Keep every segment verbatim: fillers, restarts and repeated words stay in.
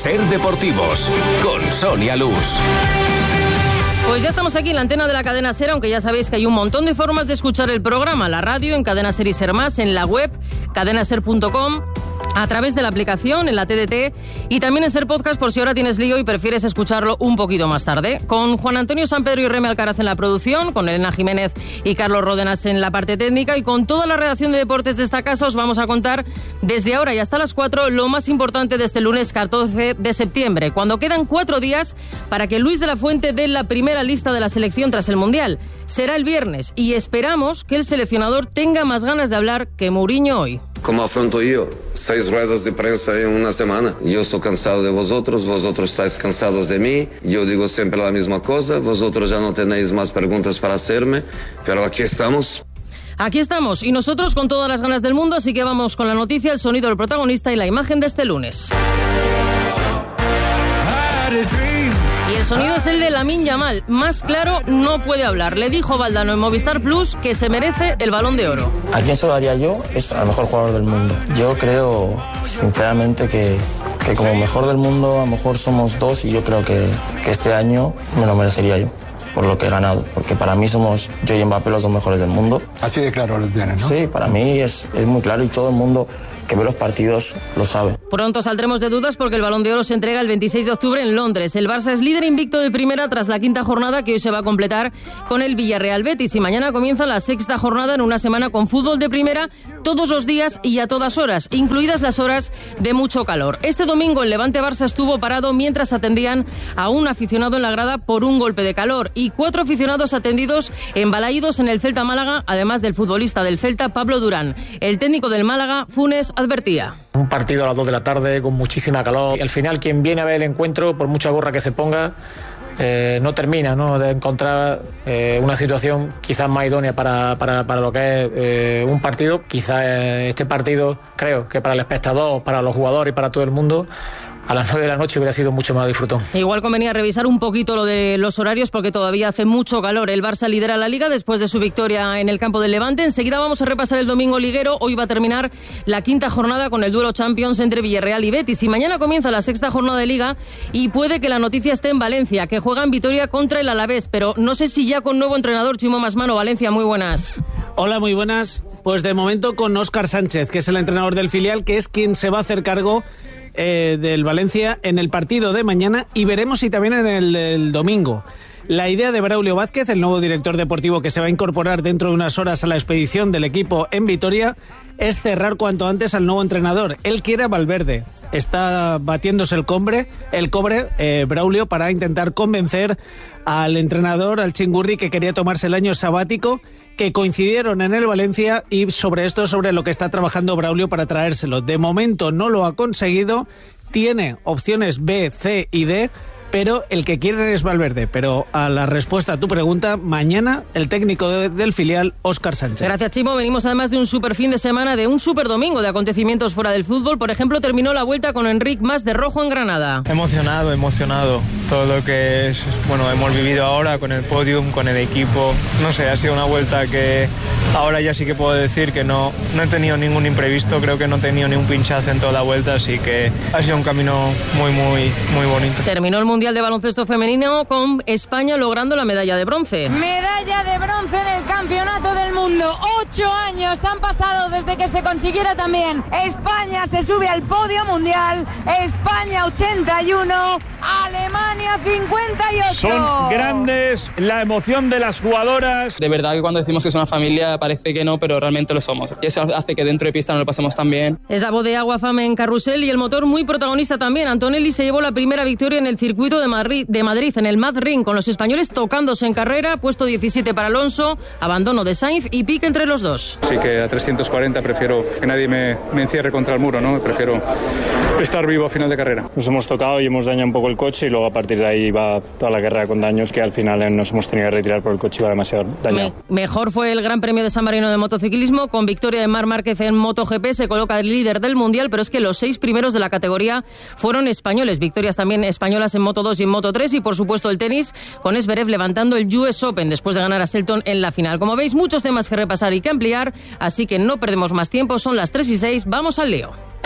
Ser Deportivos, con Sonia Luz. Pues ya estamos aquí en la antena de la cadena SER, aunque ya sabéis que hay un montón de formas de escuchar el programa, la radio, en Cadena SER y SER Más, en la web, cadena ser punto com, a través de la aplicación, en la T D T, y también en SER Podcast por si ahora tienes lío y prefieres escucharlo un poquito más tarde. Con Juan Antonio Sampedro y Reme Alcaraz en la producción, con Elena Jiménez y Carlos Ródenas en la parte técnica, y con toda la redacción de deportes de esta casa os vamos a contar desde ahora y hasta las cuatro lo más importante de este lunes catorce de septiembre, cuando quedan cuatro días para que Luis de la Fuente dé la primera lista de la selección tras el Mundial. Será el viernes y esperamos que el seleccionador tenga más ganas de hablar que Mourinho hoy. ¿Cómo afronto yo? Seis ruedas de prensa en una semana. Yo estoy cansado de vosotros, vosotros estáis cansados de mí. Yo digo siempre la misma cosa, vosotros ya no tenéis más preguntas para hacerme, pero aquí estamos. Aquí estamos, y nosotros con todas las ganas del mundo, así que vamos con la noticia, el sonido del protagonista y la imagen de este lunes. Y el sonido es el de Lamine Yamal. Más claro no puede hablar. Le dijo Valdano en Movistar Plus que se merece el Balón de Oro. ¿A quién se lo daría yo? Es al mejor jugador del mundo. Yo creo, sinceramente, que, que como mejor del mundo, a lo mejor somos dos, y yo creo que, que este año me lo merecería yo, por lo que he ganado. Porque para mí somos yo y Mbappé los dos mejores del mundo. Así de claro lo tienes, ¿no? Sí, para mí es, es muy claro, y todo el mundo que ve los partidos lo sabe. Pronto saldremos de dudas porque el Balón de Oro se entrega el veintiséis de octubre en Londres. El Barça es líder invicto de primera tras la quinta jornada, que hoy se va a completar con el Villarreal Betis, y mañana comienza la sexta jornada en una semana con fútbol de primera todos los días y a todas horas, incluidas las horas de mucho calor. Este domingo el Levante Barça estuvo parado mientras atendían a un aficionado en la grada por un golpe de calor, y cuatro aficionados atendidos en Balaídos en el Celta Málaga, además del futbolista del Celta Pablo Durán. El técnico del Málaga, Funes, advertía. Un partido a las dos de la tarde con muchísima calor. Y al final quien viene a ver el encuentro, por mucha gorra que se ponga, eh, no termina, ¿no?, de encontrar eh, una situación quizás más idónea para, para, para lo que es eh, un partido. Quizás eh, este partido, creo que para el espectador, para los jugadores y para todo el mundo, a las nueve de la noche hubiera sido mucho más disfrutón. Igual convenía revisar un poquito lo de los horarios porque todavía hace mucho calor. El Barça lidera la Liga después de su victoria en el campo del Levante. Enseguida vamos a repasar el domingo liguero. Hoy va a terminar la quinta jornada con el duelo Champions entre Villarreal y Betis. Y mañana comienza la sexta jornada de Liga y puede que la noticia esté en Valencia, que juega en Vitoria contra el Alavés. Pero no sé si ya con nuevo entrenador. Chimo Masmano, Valencia, muy buenas. Hola, muy buenas. Pues de momento con Óscar Sánchez, que es el entrenador del filial, que es quien se va a hacer cargo Eh, del Valencia en el partido de mañana, y veremos si también en el, el domingo. La idea de Braulio Vázquez, el nuevo director deportivo que se va a incorporar dentro de unas horas a la expedición del equipo en Vitoria, es cerrar cuanto antes al nuevo entrenador. Él quiere a Valverde. Está batiéndose el cobre, el cobre eh, Braulio, para intentar convencer al entrenador, al Chingurri, que quería tomarse el año sabático, que coincidieron en el Valencia, y sobre esto, sobre lo que está trabajando Braulio para traérselo. De momento no lo ha conseguido, tiene opciones B, C y D, pero el que quiere es Valverde. Pero a la respuesta a tu pregunta, mañana el técnico de, del filial, Óscar Sánchez. Gracias, Chimo. Venimos además de un super fin de semana, de un super domingo de acontecimientos fuera del fútbol. Por ejemplo, terminó la Vuelta con Enric Mas de rojo en Granada. Emocionado, emocionado. Todo lo que es, bueno, hemos vivido ahora con el podium, con el equipo. No sé, ha sido una vuelta que ahora ya sí que puedo decir que no, no he tenido ningún imprevisto. Creo que no he tenido ni un pinchazo en toda la vuelta, así que ha sido un camino muy, muy, muy bonito. Terminó el Mundial de Baloncesto Femenino con España logrando la medalla de bronce. Medalla de bronce en el Campeonato del Mundo. Ocho años han pasado desde que se consiguiera también. España se sube al podio mundial. España ochenta y uno, Alemania cincuenta y ocho. Son grandes, la emoción de las jugadoras. De verdad que cuando decimos que es una familia parece que no, pero realmente lo somos. Y eso hace que dentro de pista nos lo pasemos tan bien. Es la voz de Agua Fame en carrusel y el motor muy protagonista también. Antonelli se llevó la primera victoria en el circuito de Madrid, de Madrid en el Mad Ring, con los españoles tocándose en carrera. Puesto diecisiete para Alonso, abandono de Sainz y pique entre los dos. Sí que a trescientos cuarenta prefiero que nadie me, me encierre contra el muro, ¿no? Prefiero estar vivo a final de carrera. Nos hemos tocado y hemos dañado un poco el coche, y luego a partir de ahí va toda la carrera con daños que al final nos hemos tenido que retirar por el coche, iba demasiado dañado. Me, mejor fue el Gran Premio de San Marino de motociclismo, con victoria de Marc Márquez en MotoGP. Se coloca el líder del Mundial, pero es que los seis primeros de la categoría fueron españoles. Victorias también españolas en Moto dos y en Moto tres, y por supuesto el tenis, con Zverev levantando el U S Open después de ganar a Shelton en la final. Como veis, muchos temas que repasar y que ampliar, así que no perdemos más tiempo. Son las tres y seis, vamos al lío.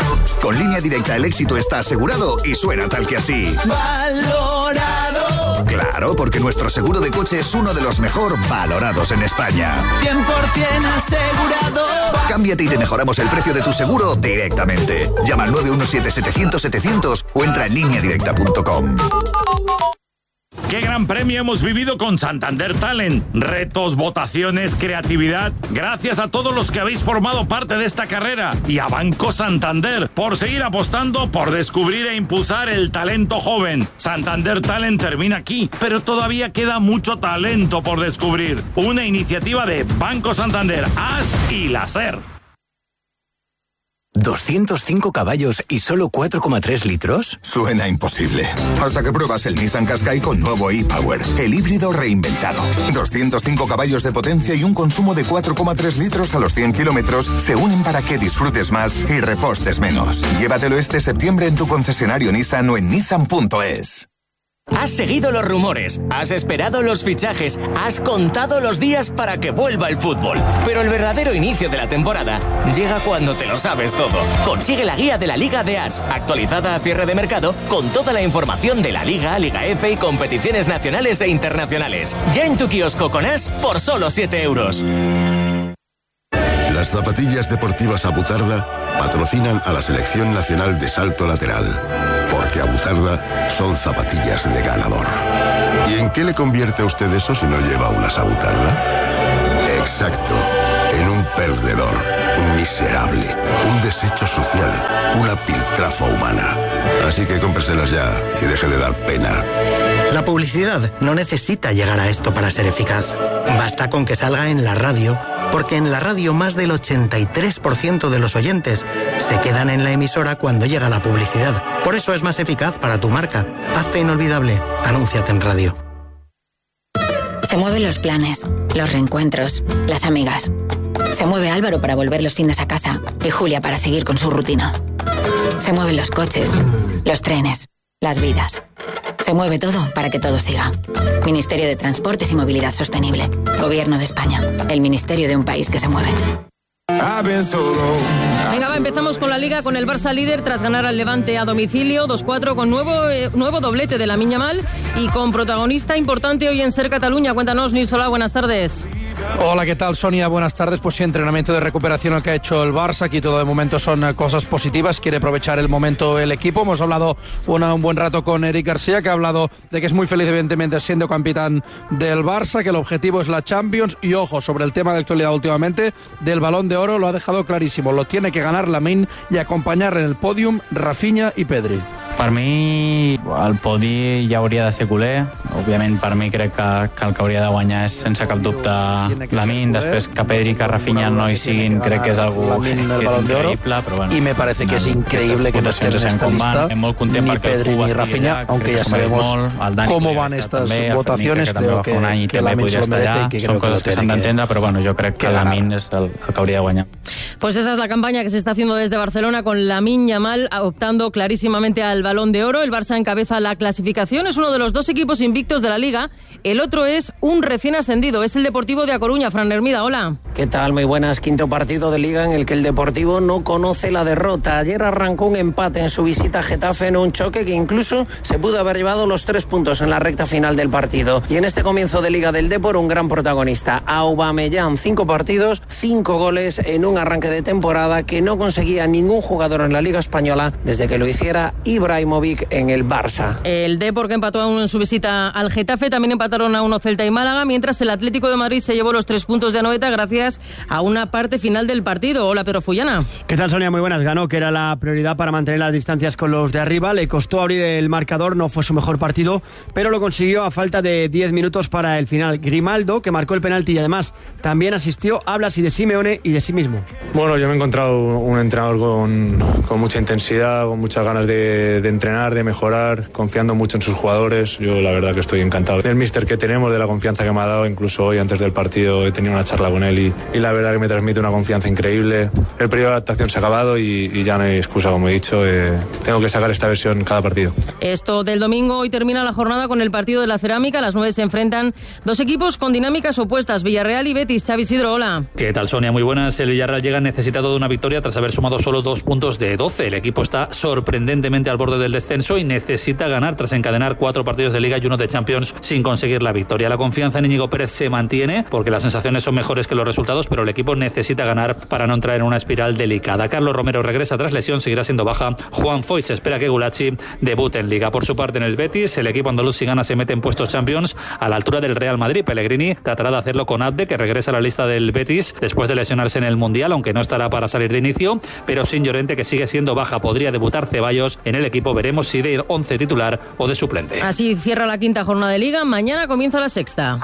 Con Línea Directa el éxito está asegurado y suena tal que así. ¡Valorado! Claro, porque nuestro seguro de coche es uno de los mejor valorados en España. cien por ciento asegurado. Cámbiate y te mejoramos el precio de tu seguro directamente. Llama al nueve uno siete, setecientos, setecientos o entra en línea directa punto com. ¡Qué gran premio hemos vivido con Santander Talent! Retos, votaciones, creatividad. Gracias a todos los que habéis formado parte de esta carrera y a Banco Santander por seguir apostando por descubrir e impulsar el talento joven. Santander Talent termina aquí, pero todavía queda mucho talento por descubrir. Una iniciativa de Banco Santander, A S y la SER. ¿doscientos cinco caballos y solo cuatro coma tres litros? Suena imposible. Hasta que pruebas el Nissan Qashqai con nuevo e-Power, el híbrido reinventado. doscientos cinco caballos de potencia y un consumo de cuatro coma tres litros a los cien kilómetros se unen para que disfrutes más y repostes menos. Llévatelo este septiembre en tu concesionario Nissan o en nissan punto es. Has seguido los rumores, has esperado los fichajes, has contado los días para que vuelva el fútbol. Pero el verdadero inicio de la temporada llega cuando te lo sabes todo. Consigue la guía de la Liga de A S, actualizada a cierre de mercado, con toda la información de la Liga, Liga F y competiciones nacionales e internacionales. Ya en tu kiosco con A S por solo siete euros. Las zapatillas deportivas Abutarda patrocinan a la Selección Nacional de Salto Lateral, porque Abutarda son zapatillas de ganador. ¿Y en qué le convierte a usted eso si no lleva unas Abutarda? Exacto, en un perdedor, un miserable, un desecho social, una piltrafa humana. Así que cómpreselas ya y deje de dar pena. La publicidad no necesita llegar a esto para ser eficaz. Basta con que salga en la radio, porque en la radio más del ochenta y tres por ciento de los oyentes se quedan en la emisora cuando llega la publicidad. Por eso es más eficaz para tu marca. Hazte inolvidable. Anúnciate en radio. Se mueven los planes, los reencuentros, las amigas. Se mueve Álvaro para volver los fines a casa y Julia para seguir con su rutina. Se mueven los coches, los trenes, las vidas. Se mueve todo para que todo siga. Ministerio de Transportes y Movilidad Sostenible. Gobierno de España. El ministerio de un país que se mueve. Venga, va, empezamos con la Liga, con el Barça líder tras ganar al Levante a domicilio dos cuatro con nuevo, eh, nuevo doblete de Lamine Yamal y con protagonista importante hoy en SER Cataluña. Cuéntanos, Nils Solá, buenas tardes. Hola, ¿qué tal, Sonia? Buenas tardes. Pues sí, entrenamiento de recuperación el que ha hecho el Barça. Aquí todo de momento son cosas positivas. Quiere aprovechar el momento el equipo. Hemos hablado una, un buen rato con Eric García, que ha hablado de que es muy feliz, evidentemente, siendo capitán del Barça, que el objetivo es la Champions. Y ojo, sobre el tema de actualidad últimamente, del Balón de Oro, lo ha dejado clarísimo. Lo tiene que ganar Lamine y acompañar en el podium Rafinha i Pedri. Per mi, el podi ja hauria de ser culer. Òbviament, per mi crec que, que el que hauria de guanyar és, sense cap dubte, Lamine. Després que Pedri, que Rafinha no hi siguin, crec que és algo que és increïble. Però bueno, y me parece que es increíble que no estén en esta lista ni Pedri ni Rafinha, aunque ya sabemos cómo van estas votaciones. Creo que, que Lamine se lo merece y que creo que lo tiene que, però bueno, jo crec que Lamine és el, el que hauria de guanyar. Pues esa es la campaña que se está haciendo desde Barcelona con Lamine Yamal optando clarísimamente al Balón de Oro. El Barça encabeza la clasificación, es uno de los dos equipos invictos de la Liga. El otro es un recién ascendido, es el Deportivo de A Coruña. Fran Hermida, hola. ¿Qué tal? Muy buenas. Quinto partido de Liga en el que el Deportivo no conoce la derrota. Ayer arrancó un empate en su visita a Getafe en un choque que incluso se pudo haber llevado los tres puntos en la recta final del partido. Y en este comienzo de Liga del Depor, un gran protagonista, Aubameyang. Cinco partidos, cinco goles en un arranque de temporada que no conseguía ningún jugador en la Liga Española desde que lo hiciera Ibrahimovic en el Barça. El Depor, que empató a uno en su visita al Getafe, también empataron a uno Celta y Málaga, mientras el Atlético de Madrid se llevó los tres puntos de Anoeta gracias a una parte final del partido. Hola, Pedro Fullana. ¿Qué tal, Sonia? Muy buenas. Ganó, que era la prioridad para mantener las distancias con los de arriba. Le costó abrir el marcador, no fue su mejor partido, pero lo consiguió a falta de diez minutos para el final. Grimaldo, que marcó el penalti y además también asistió, habla así de Simeone y de sí mismo. Bueno, yo me he encontrado un entrenador con, con mucha intensidad, con muchas ganas de, de entrenar, de mejorar, confiando mucho en sus jugadores. Yo la verdad que estoy estoy encantado del míster que tenemos, de la confianza que me ha dado. Incluso hoy antes del partido he tenido una charla con él y, y la verdad que me transmite una confianza increíble. El periodo de adaptación se ha acabado y, y ya no hay excusa, como he dicho, eh, tengo que sacar esta versión cada partido. Esto del domingo, hoy termina la jornada con el partido de la Cerámica. A las nueve se enfrentan dos equipos con dinámicas opuestas, Villarreal y Betis. Xavi Isidro, hola. ¿Qué tal, Sonia? Muy buenas. El Villarreal llega necesitado de una victoria tras haber sumado solo dos puntos de doce. El equipo está sorprendentemente al borde del descenso y necesita ganar tras encadenar cuatro partidos de Liga y uno de Champions sin conseguir la victoria. La confianza en Íñigo Pérez se mantiene porque las sensaciones son mejores que los resultados, pero el equipo necesita ganar para no entrar en una espiral delicada. Carlos Romero regresa tras lesión, seguirá siendo baja. Juan Foyt se espera que Gulacsi debute en Liga. Por su parte, en el Betis, el equipo andaluz, si gana, se mete en puestos Champions a la altura del Real Madrid. Pellegrini tratará de hacerlo con Abde, que regresa a la lista del Betis después de lesionarse en el Mundial, aunque no estará para salir de inicio, pero sin Llorente, que sigue siendo baja. Podría debutar Ceballos en el equipo. Veremos si de once titular o de suplente. Así cierra la quinta jornada de Liga. Mañana comienza la sexta.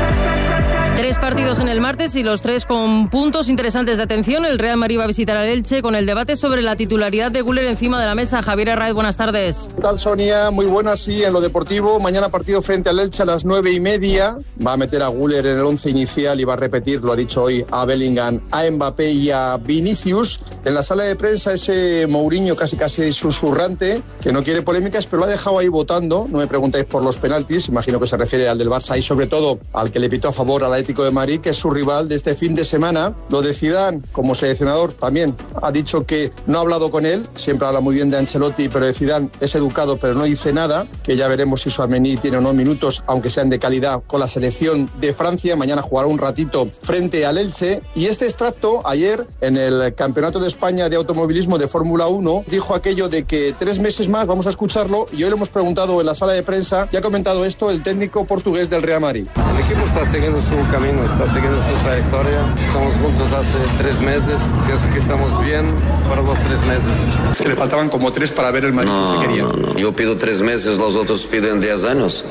Tres partidos en el martes y los tres con puntos interesantes de atención. El Real Madrid va a visitar al Elche con el debate sobre la titularidad de Güler encima de la mesa. Javier Herraiz, buenas tardes. ¿Qué tal, Sonia? Muy buenas, sí, en lo deportivo. Mañana partido frente al Elche a las nueve y media. Va a meter a Güler en el once inicial y va a repetir, lo ha dicho hoy, a Bellingham, a Mbappé y a Vinicius. En la sala de prensa ese Mourinho casi casi susurrante, que no quiere polémicas, pero lo ha dejado ahí votando. No me preguntáis por los penaltis, imagino que se refiere al del Barça y sobre todo al que le pitó a favor al Atlético de Madrid, que es su rival de este fin de semana. Lo de Zidane, como seleccionador, también ha dicho que no ha hablado con él. Siempre habla muy bien de Ancelotti, pero de Zidane es educado, pero no dice nada. Que ya veremos si Tchouaméni tiene o no minutos, aunque sean de calidad, con la selección de Francia. Mañana jugará un ratito frente al Elche. Y este extracto, ayer, en el Campeonato de España de Automovilismo de Fórmula uno, dijo aquello de que tres meses más, vamos a escucharlo, y hoy lo hemos preguntado en la sala de prensa, y ha comentado esto el técnico portugués del Real Madrid. El equipo está siguiendo su camino, está siguiendo su trayectoria. Estamos juntos hace tres meses. Pienso que estamos bien para los tres meses. Es que le faltaban como tres para ver el Madrid no, que se quería. No, no. Yo pido tres meses, los otros piden diez años.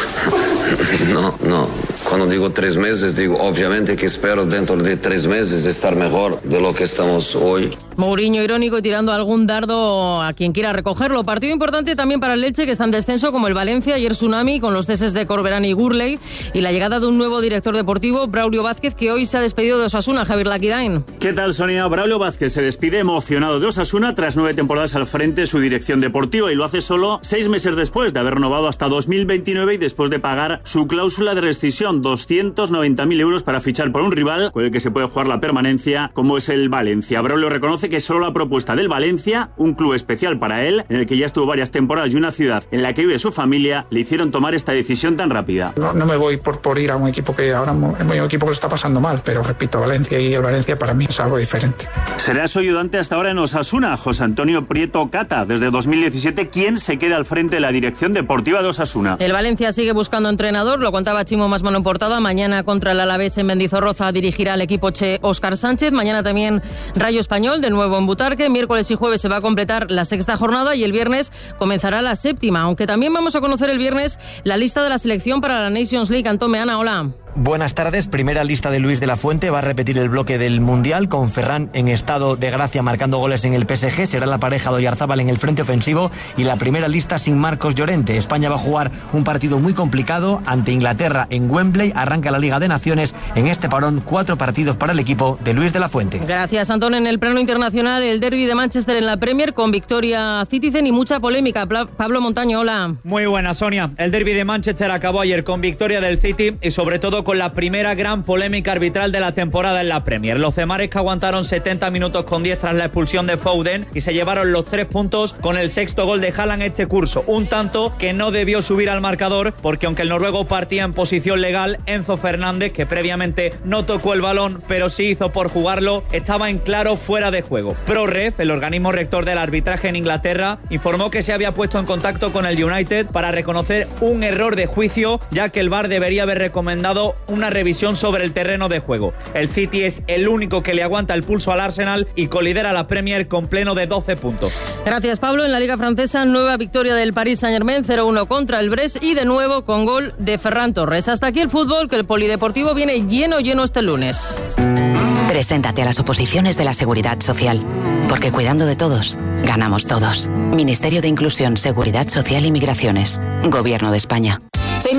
No, no. Cuando digo tres meses, digo obviamente que espero dentro de tres meses estar mejor de lo que estamos hoy. Mourinho irónico y tirando algún dardo a quien quiera recogerlo. Partido importante también para el Elche, que está en descenso, como el Valencia. Ayer tsunami con los ceses de Corberán y Gurley y la llegada de un nuevo director deportivo, Braulio Vázquez, que hoy se ha despedido de Osasuna. Javier Laquidain. ¿Qué tal, Sonia? Braulio Vázquez se despide emocionado de Osasuna tras nueve temporadas al frente de su dirección deportiva y lo hace solo seis meses después de haber renovado hasta dos mil veintinueve y después de pagar su cláusula de rescisión, doscientos noventa mil euros para fichar por un rival con el que se puede jugar la permanencia, como es el Valencia. Braulio reconoce que es solo la propuesta del Valencia, un club especial para él, en el que ya estuvo varias temporadas y una ciudad en la que vive su familia, le hicieron tomar esta decisión tan rápida. No, no me voy por, por ir a un equipo que ahora es un equipo que lo está pasando mal, pero repito, Valencia y el Valencia para mí es algo diferente. Será su ayudante hasta ahora en Osasuna, José Antonio Prieto Cata, desde dos mil diecisiete, quien se queda al frente de la dirección deportiva de Osasuna. El Valencia sigue buscando entrenador, lo contaba Chimo Masmano en portada. Mañana contra el Alavés en Mendizorroza dirigirá al equipo che Óscar Sánchez. Mañana también Rayo Español, de nuevo en Butarque. Miércoles y jueves se va a completar la sexta jornada y el viernes comenzará la séptima, aunque también vamos a conocer el viernes la lista de la selección para la Nations League. Antón Meana, hola. Buenas tardes. Primera lista de Luis de la Fuente. Va a repetir el bloque del Mundial con Ferran en estado de gracia marcando goles en el P S G. Será la pareja de Oyarzábal en el frente ofensivo y la primera lista sin Marcos Llorente. España va a jugar un partido muy complicado ante Inglaterra en Wembley. Arranca la Liga de Naciones. En este parón, cuatro partidos para el equipo de Luis de la Fuente. Gracias, Antón. En el plano internacional, el derbi de Manchester en la Premier con victoria Citizen y mucha polémica. Pablo Montaño, hola. Muy buena, Sonia. El derbi de Manchester acabó ayer con victoria del City y sobre todo con la primera gran polémica arbitral de la temporada en la Premier. Los cemares que aguantaron setenta minutos con diez tras la expulsión de Foden y se llevaron los tres puntos con el sexto gol de Haaland este curso. Un tanto que no debió subir al marcador porque aunque el noruego partía en posición legal, Enzo Fernández, que previamente no tocó el balón pero sí hizo por jugarlo, estaba en claro fuera de juego. ProRef, el organismo rector del arbitraje en Inglaterra, informó que se había puesto en contacto con el United para reconocer un error de juicio, ya que el V A R debería haber recomendado una revisión sobre el terreno de juego. El City es el único que le aguanta el pulso al Arsenal y colidera la Premier con pleno de doce puntos. Gracias, Pablo. En la Liga Francesa, nueva victoria del Paris Saint-Germain, cero uno contra el Brest y de nuevo con gol de Ferran Torres. Hasta aquí el fútbol, que el polideportivo viene lleno, lleno este lunes. Preséntate a las oposiciones de la Seguridad Social, porque cuidando de todos, ganamos todos. Ministerio de Inclusión, Seguridad Social y Migraciones. Gobierno de España. Soy María.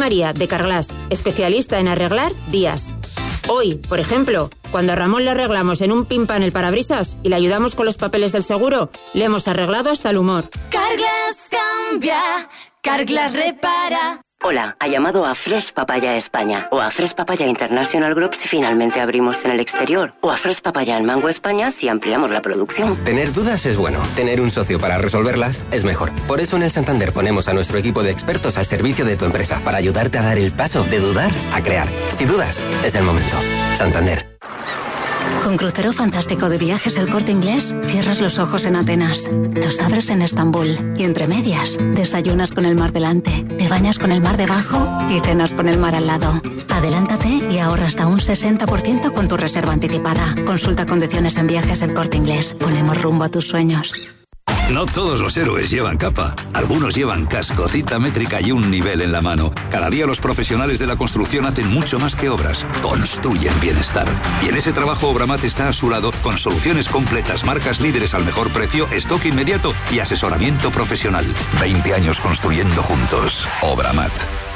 María, de Carglass, especialista en arreglar días. Hoy, por ejemplo, cuando a Ramón le arreglamos en un pin pan el parabrisas y le ayudamos con los papeles del seguro, le hemos arreglado hasta el humor. Carglass cambia, Carglass repara. Hola, ha llamado a Fresh Papaya España o a Fresh Papaya International Group si finalmente abrimos en el exterior o a Fresh Papaya en Mango España si ampliamos la producción. Tener dudas es bueno, tener un socio para resolverlas es mejor. Por eso en el Santander ponemos a nuestro equipo de expertos al servicio de tu empresa para ayudarte a dar el paso de dudar a crear. Si dudas, es el momento. Santander. Con Crucero Fantástico de Viajes El Corte Inglés, cierras los ojos en Atenas, los abres en Estambul y entre medias, desayunas con el mar delante, te bañas con el mar debajo y cenas con el mar al lado. Adelántate y ahorra hasta un sesenta por ciento con tu reserva anticipada. Consulta condiciones en Viajes El Corte Inglés. Ponemos rumbo a tus sueños. No todos los héroes llevan capa. Algunos llevan casco, cita métrica y un nivel en la mano. Cada día los profesionales de la construcción hacen mucho más que obras. Construyen bienestar. Y en ese trabajo Obramat está a su lado con soluciones completas, marcas líderes al mejor precio, stock inmediato y asesoramiento profesional. veinte años construyendo juntos. Obramat.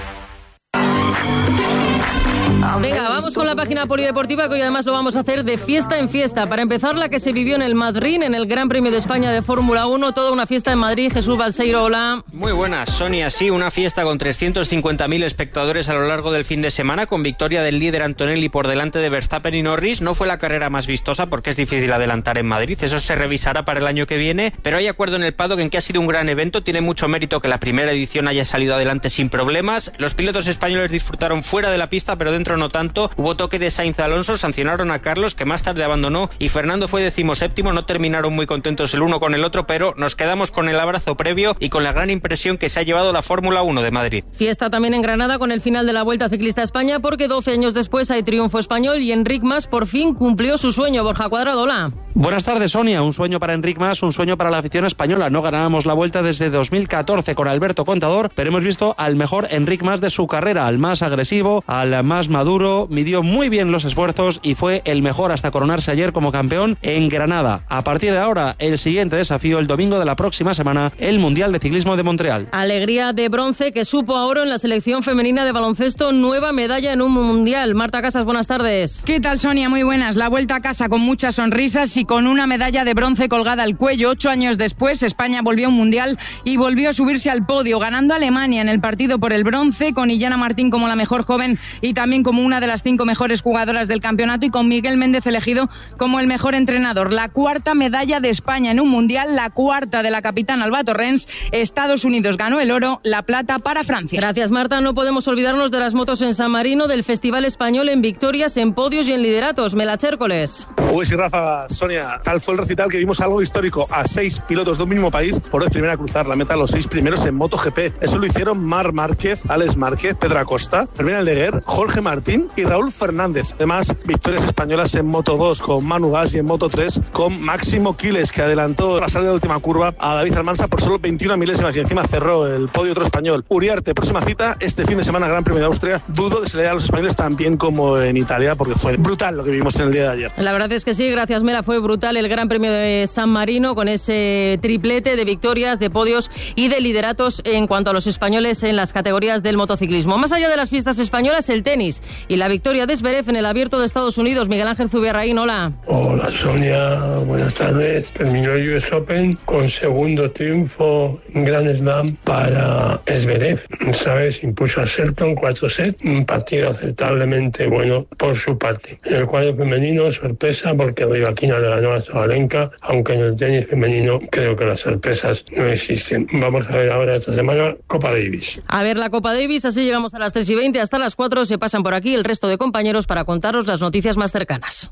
Venga, vamos con la página polideportiva, que hoy además lo vamos a hacer de fiesta en fiesta. Para empezar, la que se vivió en el Madrid, en el Gran Premio de España de Fórmula uno, toda una fiesta en Madrid. Jesús Balseiro, hola. Muy buenas, Sonia. Sí, una fiesta con trescientos cincuenta mil espectadores a lo largo del fin de semana, con victoria del líder Antonelli por delante de Verstappen y Norris. No fue la carrera más vistosa porque es difícil adelantar en Madrid, eso se revisará para el año que viene, pero hay acuerdo en el paddock en que ha sido un gran evento. Tiene mucho mérito que la primera edición haya salido adelante sin problemas. Los pilotos españoles disfrutaron fuera de la pista, pero dentro no tanto. Hubo toque de Sainz Alonso, sancionaron a Carlos, que más tarde abandonó, y Fernando fue decimoséptimo. No terminaron muy contentos el uno con el otro, pero nos quedamos con el abrazo previo y con la gran impresión que se ha llevado la Fórmula uno de Madrid. Fiesta también en Granada con el final de la Vuelta Ciclista a España, porque doce años después hay triunfo español y Enric Mas por fin cumplió su sueño. Borja Cuadrado, hola. Buenas tardes, Sonia. Un sueño para Enric Mas, un sueño para la afición española. No ganábamos la Vuelta desde dos mil catorce con Alberto Contador, pero hemos visto al mejor Enric Mas de su carrera, al más agresivo, al más maduro. Midió muy bien los esfuerzos y fue el mejor hasta coronarse ayer como campeón en Granada. A partir de ahora, el siguiente desafío, el domingo de la próxima semana, el Mundial de Ciclismo de Montreal. Alegría de bronce que supo a oro en la selección femenina de baloncesto, nueva medalla en un Mundial. Marta Casas, buenas tardes. ¿Qué tal, Sonia? Muy buenas. La vuelta a casa con muchas sonrisas y con una medalla de bronce colgada al cuello. Ocho años después, España volvió a un Mundial y volvió a subirse al podio, ganando a Alemania en el partido por el bronce, con Illana Martín como la mejor joven y también como una de las cinco mejores jugadoras del campeonato, y con Miguel Méndez elegido como el mejor entrenador. La cuarta medalla de España en un Mundial, la cuarta de la capitana Alba Torrens. Estados Unidos ganó el oro, la plata para Francia. Gracias, Marta. No podemos olvidarnos de las motos en San Marino, del Festival Español en victorias, en podios y en lideratos. Melachércoles. Uy, sí, Rafa, Sonia, tal fue el recital que vimos algo histórico. A seis pilotos de un mismo país por vez primera a cruzar la meta, los seis primeros en MotoGP. Eso lo hicieron Marc Márquez, Alex Márquez, Pedro Acosta, Fermín Aldeguer, Jorge Martín y Raúl Fernández. Además, victorias españolas en Moto dos con Manu Gas y en Moto tres con Máximo Quiles, que adelantó la salida de la última curva a David Almansa por solo veintiuna milésimas y encima cerró el podio otro español. Uriarte, próxima cita este fin de semana, Gran Premio de Austria. Dudo de se le dé a los españoles tan bien como en Italia, porque fue brutal lo que vimos en el día de ayer. La verdad es que sí, gracias Mela, fue brutal el Gran Premio de San Marino, con ese triplete de victorias, de podios y de lideratos en cuanto a los españoles en las categorías del motociclismo. Más allá de las fiestas españolas, el tenis y la victoria de Zverev en el Abierto de Estados Unidos. Miguel Ángel Zubiarraín, hola. Hola, Sonia, buenas tardes. Terminó el U S Open con segundo triunfo en Grand Slam para Zverev. Esta vez impuso a Shelton cuatro sets, un partido aceptablemente bueno por su parte. En el cuadro femenino, sorpresa, porque Rybakina le ganó a Sabalenka, aunque en el tenis femenino creo que las sorpresas no existen. Vamos a ver ahora esta semana Copa Davis. A ver la Copa Davis, así llegamos a las tres y veinte, hasta las cuatro se pasan por aquí el resto de compañeros para contaros las noticias más cercanas.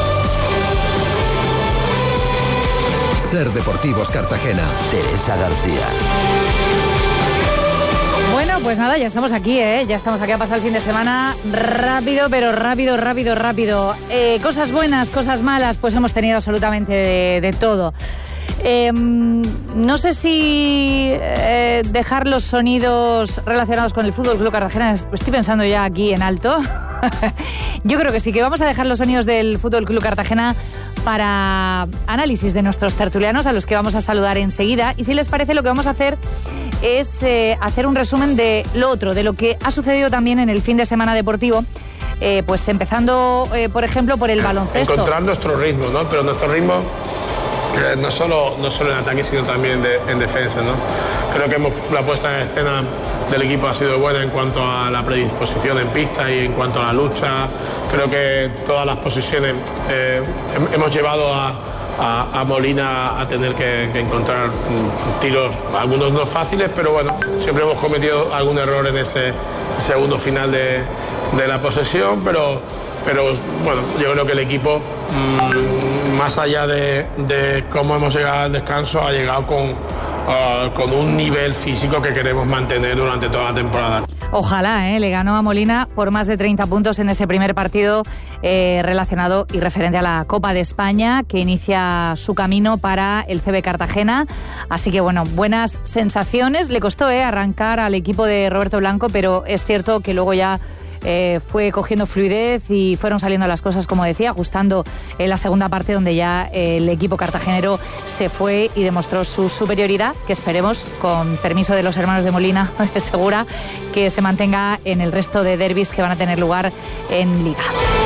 Ser Deportivos Cartagena, Teresa García. Bueno, pues nada, ya estamos aquí, ¿eh? Ya estamos aquí a pasar el fin de semana rápido, pero rápido, rápido, rápido. Eh, cosas buenas, cosas malas, pues hemos tenido absolutamente de, de todo. Eh, no sé si eh, dejar los sonidos relacionados con el Fútbol Club Cartagena, estoy pensando ya aquí en alto. Yo creo que sí, que vamos a dejar los sonidos del Fútbol Club Cartagena para análisis de nuestros tertulianos, a los que vamos a saludar enseguida. Y si les parece, lo que vamos a hacer es eh, hacer un resumen de lo otro, de lo que ha sucedido también en el fin de semana deportivo. Eh, pues empezando, eh, por ejemplo, por el baloncesto. Encontrar nuestro ritmo, ¿no? Pero nuestro ritmo eh, no, solo, no solo en ataque, sino también de, en defensa, ¿no? Creo que hemos, la puesta en escena del equipo ha sido buena en cuanto a la predisposición en pista y en cuanto a la lucha. Creo que todas las posiciones eh, hemos llevado a, a, a Molina a tener que, que encontrar tiros, algunos no fáciles, pero bueno, siempre hemos cometido algún error en ese segundo final de, de la posesión, pero, pero bueno, yo creo que el equipo, mmm, más allá de, de cómo hemos llegado al descanso, ha llegado con, uh, con un nivel físico que queremos mantener durante toda la temporada. Ojalá, ¿eh? Le ganó a Molina por más de treinta puntos en ese primer partido eh, relacionado y referente a la Copa de España, que inicia su camino para el C B Cartagena. Así que, bueno, buenas sensaciones. Le costó eh, arrancar al equipo de Roberto Blanco, pero es cierto que luego ya Eh, fue cogiendo fluidez y fueron saliendo las cosas, como decía, ajustando en la segunda parte, donde ya eh, el equipo cartagenero se fue y demostró su superioridad, que esperemos, con permiso de los hermanos de Molina, es segura, que se mantenga en el resto de derbis que van a tener lugar en Liga.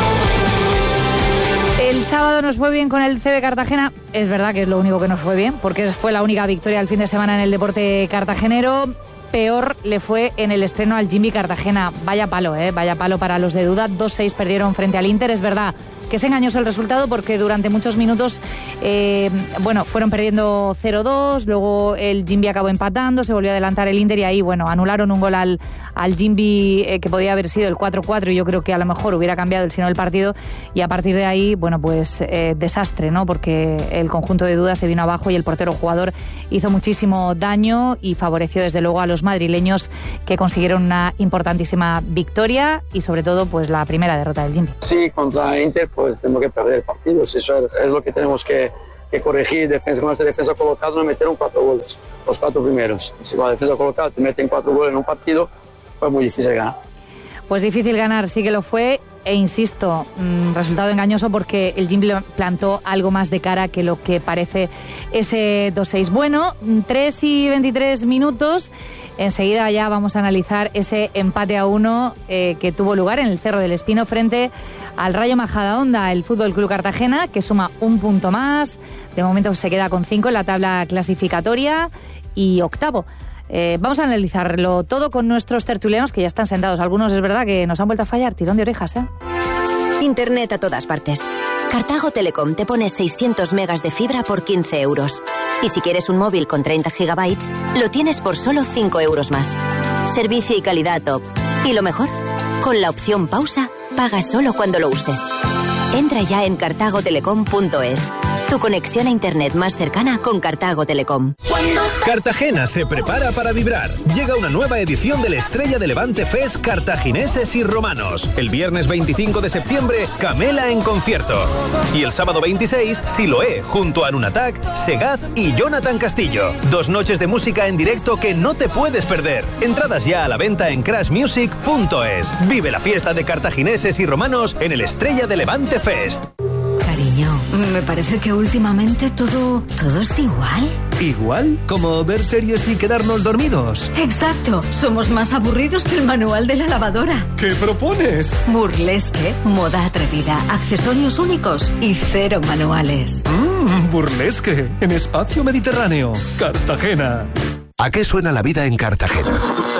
El sábado nos fue bien con el C B Cartagena, es verdad que es lo único que nos fue bien, porque fue la única victoria del fin de semana en el deporte cartagenero. Peor le fue en el estreno al Jimby Cartagena. Vaya palo, ¿eh? Vaya palo para los de Duda. dos seis perdieron frente al Inter. Es verdad que es engañoso el resultado porque durante muchos minutos eh, bueno, fueron perdiendo cero dos, luego el Jimby acabó empatando, se volvió a adelantar el Inter y ahí, bueno, anularon un gol al, al Jimby eh, que podía haber sido el cuatro cuatro y yo creo que a lo mejor hubiera cambiado el sino del partido y a partir de ahí, bueno, pues eh, desastre, ¿no? Porque el conjunto de Duda se vino abajo y el portero jugador hizo muchísimo daño y favoreció desde luego a los madrileños que consiguieron una importantísima victoria y sobre todo pues la primera derrota del Jimby. Sí, contra Inter pues tenemos que perder partidos, eso es lo que tenemos que, que corregir. Defensa, con nuestra defensa colocada nos metieron cuatro goles, los cuatro primeros. Si con la defensa colocada te meten cuatro goles en un partido, pues muy difícil ganar. Pues difícil ganar, sí que lo fue e insisto, mmm, resultado engañoso porque el Jimby plantó algo más de cara que lo que parece ese dos seis. Bueno, tres y veintitrés minutos. Enseguida ya vamos a analizar ese empate a uno eh, que tuvo lugar en el Cerro del Espino frente al Rayo Majadahonda, el Fútbol Club Cartagena, que suma un punto más. De momento se queda con cinco en la tabla clasificatoria y octavo. Eh, vamos a analizarlo todo con nuestros tertulianos que ya están sentados. Algunos es verdad que nos han vuelto a fallar. Tirón de orejas, ¿eh? Internet a todas partes. Cartago Telecom te pone seiscientos megas de fibra por quince euros. Y si quieres un móvil con treinta gigabytes, lo tienes por solo cinco euros más. Servicio y calidad top. Y lo mejor, con la opción pausa, pagas solo cuando lo uses. Entra ya en cartago telecom punto es. Tu conexión a internet más cercana con Cartago Telecom. Cartagena se prepara para vibrar. Llega una nueva edición del Estrella de Levante Fest Cartagineses y Romanos. El viernes veinticinco de septiembre, Camela en concierto. Y el sábado veintiséis, Siloé, junto a Nunatak, Segaz y Jonathan Castillo. Dos noches de música en directo que no te puedes perder. Entradas ya a la venta en crash music punto es. Vive la fiesta de cartagineses y romanos en el Estrella de Levante Fest. Cariño, me parece que últimamente todo, todo es igual. ¿Igual? ¿Como ver series y quedarnos dormidos? Exacto, somos más aburridos que el manual de la lavadora. ¿Qué propones? Burlesque, moda atrevida, accesorios únicos y cero manuales. Mmm, burlesque, en espacio mediterráneo, Cartagena. ¿A qué suena la vida en Cartagena?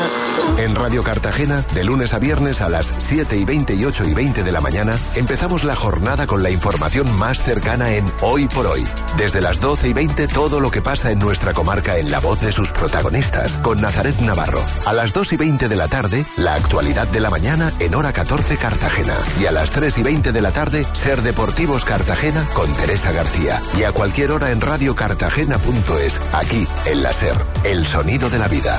En Radio Cartagena, de lunes a viernes a las siete y veinte y ocho y veinte de la mañana, empezamos la jornada con la información más cercana en Hoy por Hoy. Desde las doce y veinte, todo lo que pasa en nuestra comarca en la voz de sus protagonistas, con Nazaret Navarro. A las dos y veinte de la tarde, la actualidad de la mañana en Hora catorce Cartagena. Y a las tres y veinte de la tarde, Ser Deportivos Cartagena con Teresa García. Y a cualquier hora en radio cartagena punto es, aquí, en la Ser, el sonido de la vida.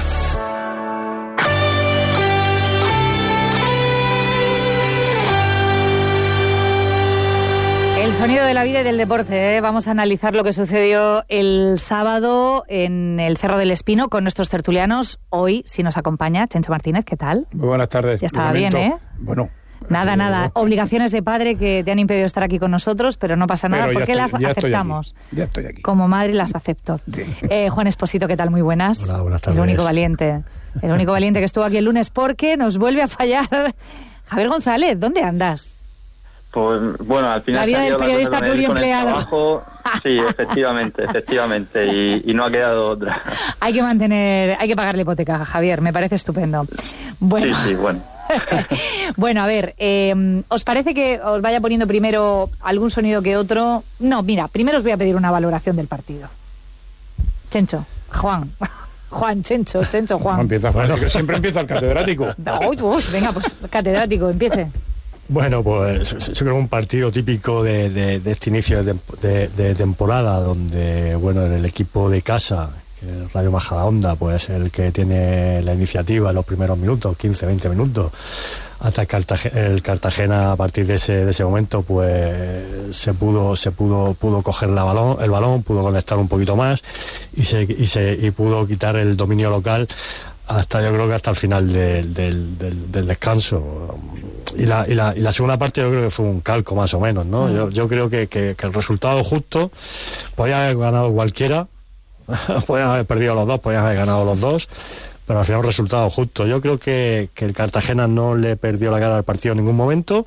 El sonido de la vida y del deporte, ¿eh? Vamos a analizar lo que sucedió el sábado en el Cerro del Espino con nuestros tertulianos. Hoy, si nos acompaña, Chencho Martínez, ¿qué tal? Muy buenas tardes. Ya estaba bien, ¿eh? Bueno, Nada, nada. Obligaciones de padre que te han impedido estar aquí con nosotros, pero no pasa nada pero porque estoy, las ya aceptamos. Estoy aquí, ya estoy aquí. Como madre las acepto. Sí. Eh, Juan Esposito, ¿qué tal? Muy buenas. Hola, buenas tardes. El único valiente. El único valiente que estuvo aquí el lunes porque nos vuelve a fallar. Javier González, ¿dónde andas? Pues bueno, al final... La vida del periodista pluriempleado. Sí, efectivamente, efectivamente, y, y no ha quedado otra. Hay que mantener, hay que pagar la hipoteca, Javier, me parece estupendo. Bueno. Sí, sí, bueno. Bueno, a ver, eh, ¿os parece que os vaya poniendo primero algún sonido que otro? No, mira, primero os voy a pedir una valoración del partido. Chencho, Juan... Juan, Chencho, Chencho, Juan. No empieza, bueno, que siempre empieza el catedrático. Uy, uy, venga, pues catedrático, empiece. Bueno, pues yo creo que un partido típico de, de, de este inicio de, de, de temporada, donde, bueno, en el equipo de casa, que el Rayo Majadahonda, pues es el que tiene la iniciativa en los primeros minutos, quince, veinte minutos, hasta el Cartagena, el Cartagena a partir de ese, de ese momento, pues se pudo, se pudo, pudo coger la balón, el balón, pudo conectar un poquito más y se, y se, y pudo quitar el dominio local hasta, yo creo que hasta el final del, del, del, del descanso. Y la, y, la, y la segunda parte yo creo que fue un calco más o menos, ¿no? Mm. Yo, yo creo que, que, que el resultado justo, podía haber ganado cualquiera, podían haber perdido los dos, podían haber ganado los dos, pero al final un resultado justo. Yo creo que, que el Cartagena no le perdió la cara al partido en ningún momento.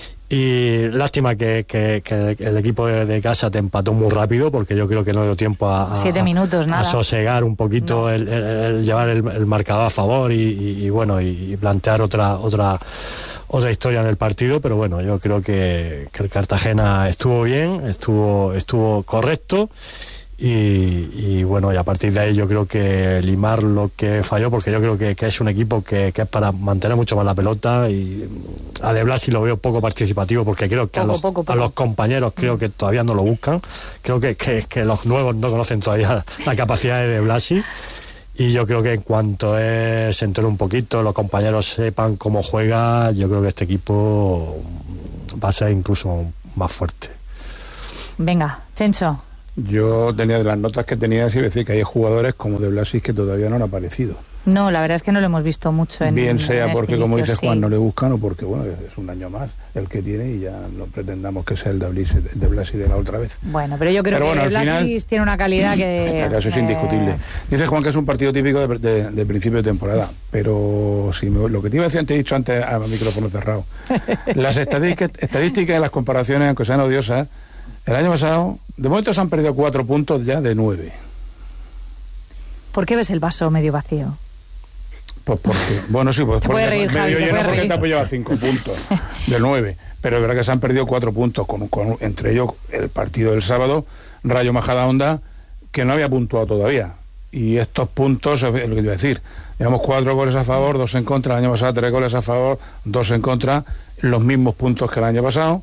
Y lástima que, que, que el equipo de, de casa te empató muy rápido, porque yo creo que no dio tiempo a, a, Siete minutos, nada. a sosegar un poquito, no. el, el, el llevar el, el marcador a favor y, y, y bueno, y, y plantear otra otra otra historia en el partido. Pero bueno, yo creo que, que el Cartagena estuvo bien, estuvo estuvo correcto. Y, y bueno, y a partir de ahí yo creo que limar lo que falló, porque yo creo que, que es un equipo que, que es para mantener mucho más la pelota, y a De Blasi lo veo poco participativo, porque creo que poco, a, los, poco, poco. a los compañeros creo que todavía no lo buscan, creo que, que, que los nuevos no conocen todavía la capacidad de De Blasi, y yo creo que en cuanto es, se entere un poquito, los compañeros sepan cómo juega, yo creo que este equipo va a ser incluso más fuerte. Venga, Chencho. Yo tenía de las notas que tenía, así decir que hay jugadores como De Blasis que todavía no han aparecido. No, la verdad es que no lo hemos visto mucho en Bien sea en porque, este como inicio, dice Juan, sí. no le buscan, o porque, bueno, es un año más el que tiene y ya no pretendamos que sea el De Blasis de, Blasi de la otra vez. Bueno, pero yo creo pero que bueno, De Blasis tiene una calidad que... En este caso es eh... indiscutible. Dice Juan que es un partido típico de, de, de principio de temporada, pero si me, lo que te iba a decir, te he dicho antes a micrófono cerrado, las estadísticas, estadísticas y las comparaciones, aunque sean odiosas, el año pasado, de momento se han perdido cuatro puntos ya de nueve. ¿Por qué ves el vaso medio vacío? Pues porque, bueno, sí, pues te porque reír, medio Javi, lleno te porque reír. te apoyaba cinco puntos de nueve. Pero es verdad que se han perdido cuatro puntos, con, con, entre ellos el partido del sábado, Rayo Majadahonda, que no había puntuado todavía. Y estos puntos, es lo que te iba a decir, llevamos cuatro goles a favor, dos en contra, el año pasado tres goles a favor, dos en contra, los mismos puntos que el año pasado.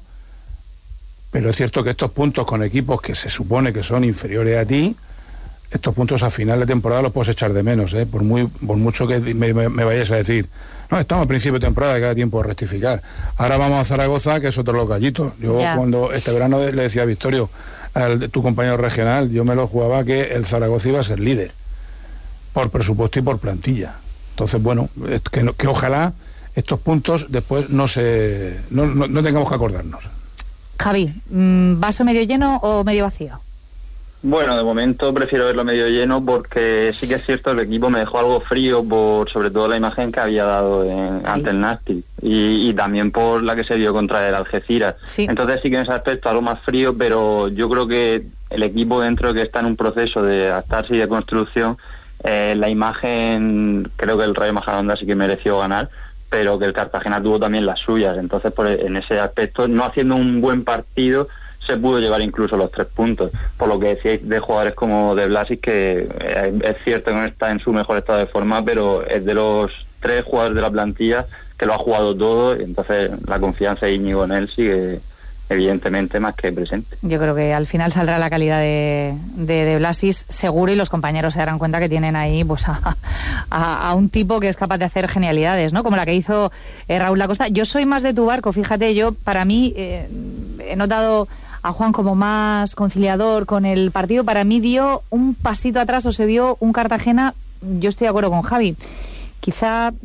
Pero es cierto que estos puntos con equipos que se supone que son inferiores a ti, estos puntos a final de temporada los puedes echar de menos, ¿eh? por muy por mucho que me, me, me vayas a decir, no, estamos a principio de temporada, que queda tiempo de rectificar. Ahora vamos a Zaragoza, que es otro de los gallitos. Yo yeah. cuando este verano le decía a Victorio, a tu compañero regional, yo me lo jugaba que el Zaragoza iba a ser líder, por presupuesto y por plantilla. Entonces, bueno, que, que ojalá estos puntos después no se no, no, no tengamos que acordarnos. Javi, ¿vaso medio lleno o medio vacío? Bueno, de momento prefiero verlo medio lleno, porque sí que es cierto, el equipo me dejó algo frío por sobre todo la imagen que había dado en, ante el Nasti y, y también por la que se vio contra el Algeciras. Sí. Entonces sí que en ese aspecto algo más frío, pero yo creo que el equipo, dentro de que está en un proceso de adaptarse y de construcción, eh, la imagen, creo que el Rayo Majadahonda sí que mereció ganar, pero que el Cartagena tuvo también las suyas. Entonces, por, en ese aspecto, no haciendo un buen partido, se pudo llevar incluso los tres puntos. Por lo que decíais de jugadores como De Blasis, que eh, es cierto que no está en su mejor estado de forma, pero es de los tres jugadores de la plantilla que lo ha jugado todo, y entonces la confianza de Íñigo en él sigue evidentemente más que presente. Yo creo que al final saldrá la calidad de, de, de Blasis seguro, y los compañeros se darán cuenta que tienen ahí pues a, a, a un tipo que es capaz de hacer genialidades, ¿no? Como la que hizo eh, Raúl Lacosta. Yo soy más de tu barco, fíjate, yo para mí eh, he notado a Juan como más conciliador con el partido. Para mí dio un pasito atrás, o se vio un Cartagena, yo estoy de acuerdo con Javi, quizá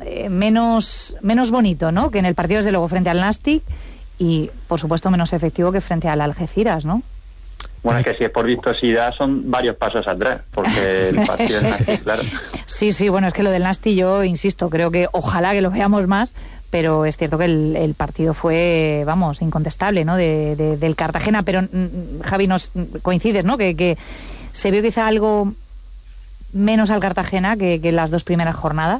eh, menos, menos bonito, ¿no? Que en el partido, desde luego, frente al Nastic, y, por supuesto, menos efectivo que frente al Algeciras, ¿no? Bueno, es que si es por vistosidad son varios pasos atrás, porque el partido es Nastic, claro. Sí, sí, bueno, es que lo del Nastic, yo insisto, creo que ojalá que lo veamos más, pero es cierto que el, el partido fue, vamos, incontestable, ¿no? De, de, del Cartagena, pero mm, Javi, nos coincides, ¿no? Que, que se vio quizá algo menos al Cartagena que, que las dos primeras jornadas.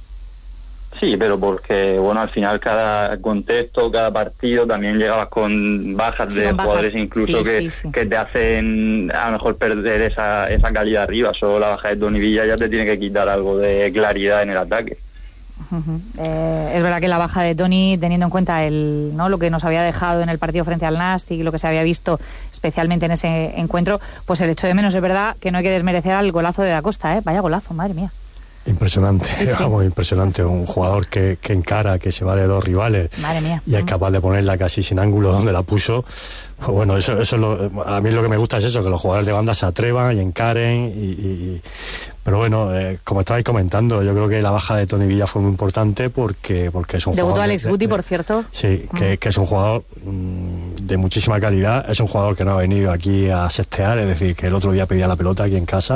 Sí, pero porque, bueno, al final cada contexto, cada partido también llegabas con bajas Sí, de con bajas. jugadores incluso Sí, que, sí, sí. que te hacen a lo mejor perder esa, esa calidad arriba. Solo la baja de Toni Villa ya te tiene que quitar algo de claridad en el ataque. Uh-huh. Eh, es verdad que la baja de Toni, teniendo en cuenta el, ¿no? lo que nos había dejado en el partido frente al Nastic y lo que se había visto especialmente en ese encuentro, pues el hecho de menos. Es verdad que no hay que desmerecer al golazo de Da Costa, ¿eh? Vaya golazo, madre mía. Impresionante, Sí, sí. vamos, impresionante. Un jugador que, que encara, que se va de dos rivales Madre mía. y es capaz de ponerla casi sin ángulo donde la puso. Pues bueno, eso, eso es lo, a mí lo que me gusta es eso, que los jugadores de banda se atrevan y encaren. Y, y, y- pero bueno, eh, como estabais comentando, yo creo que la baja de Toni Villa fue muy importante porque, porque es un Debutó jugador... Alex de- Guti, de- por cierto. Sí, que, que es un jugador mm, de muchísima calidad, es un jugador que no ha venido aquí a sestear, es decir, que el otro día pedía la pelota aquí en casa.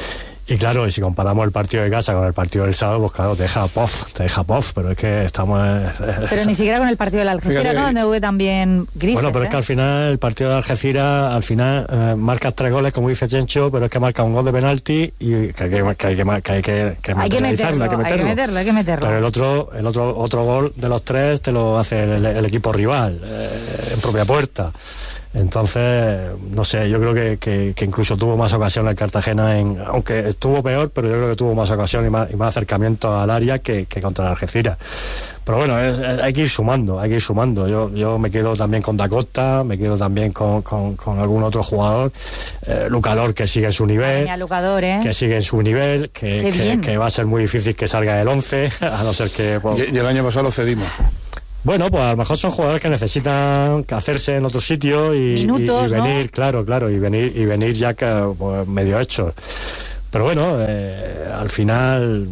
Y claro, y si comparamos el partido de casa con el partido del sábado, pues claro, te deja pof, te deja pof, pero es que estamos... Pero ni siquiera con el partido del Algeciras, Fíjate, ¿no? Donde hubo también grises, bueno, pero ¿eh? es que al final el partido de Algeciras, al final eh, marcas tres goles, como dice Chencho, pero es que marca un gol de penalti y que hay que, que, hay que, que, hay que, que Hay que materializarlo, meterlo, hay que meterlo, hay que meterlo. Pero el otro, el otro, otro gol de los tres te lo hace el, el equipo rival, eh, en propia puerta. Entonces, no sé, yo creo que, que, que incluso tuvo más ocasiones el Cartagena, en, aunque estuvo peor, pero yo creo que tuvo más ocasiones y más, y más acercamiento al área que, que contra el Algeciras. Pero bueno, es, es- hay que ir sumando, hay que ir sumando. Yo, yo me quedo también con Da Costa, me quedo también con, con, con algún otro jugador, eh, Lucalor, que sigue en su nivel. Madre mía, Lucador, ¿eh? Que sigue en su nivel, que, Qué que, bien. que va a ser muy difícil que salga del once, a no ser que... pues, Y, y el año pasado lo cedimos. bueno, pues a lo mejor son jugadores que necesitan hacerse en otro sitio y, Minutos, y- y venir, ¿no? claro, claro, y venir y venir ya que, pues, medio hechos. Pero bueno, eh, al final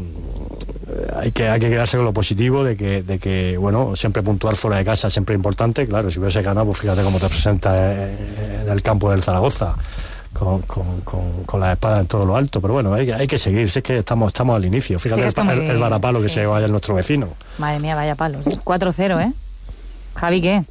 eh, hay que hay que quedarse con lo positivo de que de que bueno, siempre puntuar fuera de casa siempre importante. Claro, si hubiese ganado, pues fíjate cómo te presenta en el campo del Zaragoza. Con, con, con, con la espada en todo lo alto, pero bueno, hay, que- hay que seguir, si es que estamos, estamos al inicio, Sí, fíjate que el, está pa- muy el, bien. el varapalo que Sí, se lleva sí. ayer nuestro vecino. Madre mía, vaya palos. cuatro cero, ¿eh? Javi, ¿qué?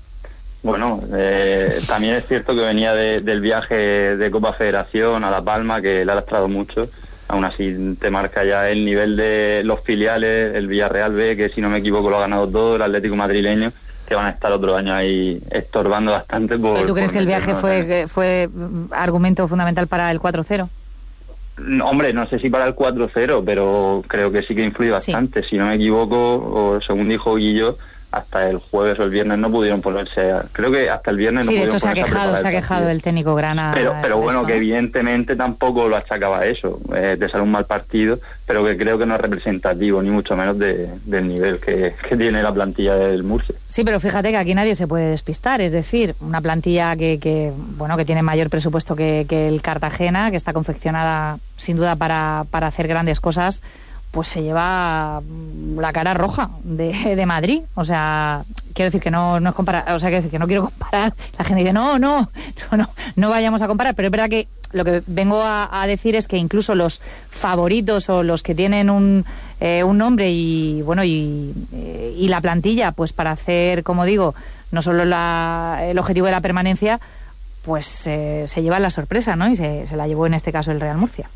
Bueno, eh, también es cierto que venía de- del viaje de Copa Federación a La Palma, que le ha lastrado mucho. Aún así te marca ya el nivel de los filiales, el Villarreal B, que si no me equivoco lo ha ganado todo, el Atlético madrileño, que van a estar otro año ahí estorbando bastante. Por, ¿Y tú crees por que el viaje meternos fue, en- que fue mm, argumento fundamental para el cuatro cero? No, hombre, no sé si para el cuatro cero, pero creo que sí que influye bastante. Si no me equivoco, o según dijo Guillo, hasta el jueves o el viernes no pudieron ponerse... A, creo que hasta el viernes Sí, no de pudieron hecho se ha ponerse a quejado, preparar se ha el quejado partido. el técnico Grana. Pero, pero de bueno, esto, que ¿no? evidentemente tampoco lo achacaba eso, eh, de ser un mal partido, pero que creo que no es representativo, ni mucho menos de, del nivel que, que tiene la plantilla del Murcia. Sí, pero fíjate que aquí nadie se puede despistar, es decir, una plantilla que, que bueno, que tiene mayor presupuesto que, que el Cartagena, que está confeccionada sin duda para, para hacer grandes cosas, pues se lleva mm, la cara roja de, de Madrid. O sea, quiero decir que no, no es comparar, o sea, quiero decir que no quiero comparar. La gente dice, no, no, no, no, no vayamos a comparar, pero es verdad que lo que vengo a, a decir es que incluso los favoritos o los que tienen un, eh, un nombre y bueno y, eh, y la plantilla, pues para hacer, como digo, no solo la, el objetivo de la permanencia, pues eh, se lleva la sorpresa, ¿no? Y se, se la llevó en este caso el Real Murcia.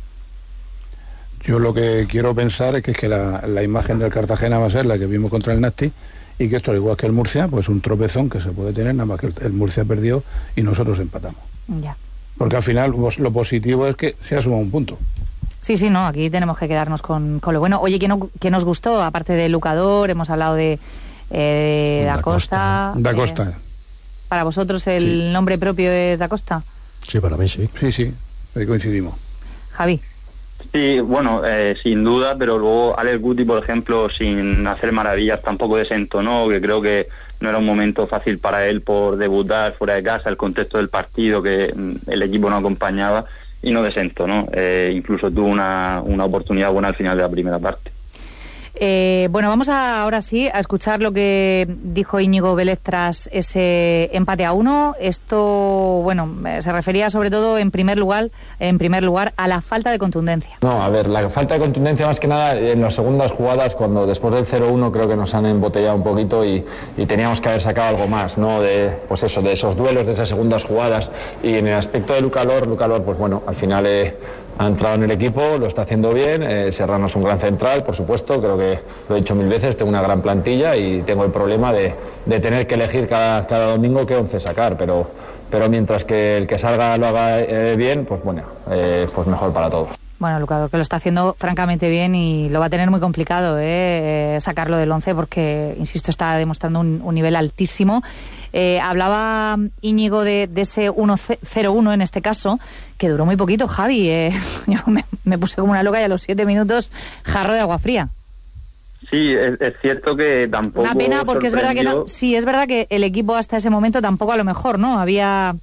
Yo lo que quiero pensar es que, es que la, la imagen del Cartagena va a ser la que vimos contra el Nastic y que esto, al igual que el Murcia, pues un tropezón que se puede tener, nada más que el, el Murcia perdió y nosotros empatamos. Ya. Porque al final vos- lo positivo es que se ha sumado un punto. Sí, sí, no, aquí tenemos que quedarnos con, con lo bueno. Oye, ¿qué, no, qué nos gustó? Aparte de Lucador, hemos hablado de eh, Da Costa. Da eh, Costa. ¿Para vosotros el nombre propio es Da Costa? Sí, para mí sí. Sí, sí, ahí coincidimos. Javi. Sí, bueno, eh, sin duda, pero luego Alex Guti, por ejemplo, sin hacer maravillas, tampoco desentonó, que creo que no era un momento fácil para él por debutar fuera de casa, el contexto del partido, que mm, el equipo no acompañaba, y no desentonó. Eh, incluso tuvo una, una oportunidad buena al final de la primera parte. Eh, bueno, vamos a, ahora sí a escuchar lo que dijo Íñigo Vélez tras ese empate a uno. Esto, bueno, se refería sobre todo en primer lugar, en primer lugar a la falta de contundencia. No, a ver, la falta de contundencia más que nada en las segundas jugadas, cuando después del cero uno creo que nos han embotellado un poquito y, y teníamos que haber sacado algo más, ¿no? De, pues eso, de esos duelos, de esas segundas jugadas. Y en el aspecto de Luka Lor, Luka Lor, pues bueno, al final eh, ha entrado en el equipo, lo está haciendo bien. eh, Serrano es un gran central, por supuesto, creo que lo he dicho mil veces, tengo una gran plantilla y tengo el problema de, de tener que elegir cada, cada domingo qué once sacar, pero, pero mientras que el que salga lo haga eh, bien, pues bueno, eh, pues mejor para todos. Bueno, Luka Lor, que lo está haciendo francamente bien y lo va a tener muy complicado eh, sacarlo del once porque, insisto, está demostrando un, un nivel altísimo. Eh, hablaba Íñigo de, de ese uno cero uno en este caso, que duró muy poquito, Javi. Eh, yo me, me puse como una loca y a los siete minutos jarro de agua fría. Sí, es, es cierto que tampoco. Una pena porque es verdad que no, sí, es verdad que el equipo hasta ese momento tampoco a lo mejor, ¿no? Había.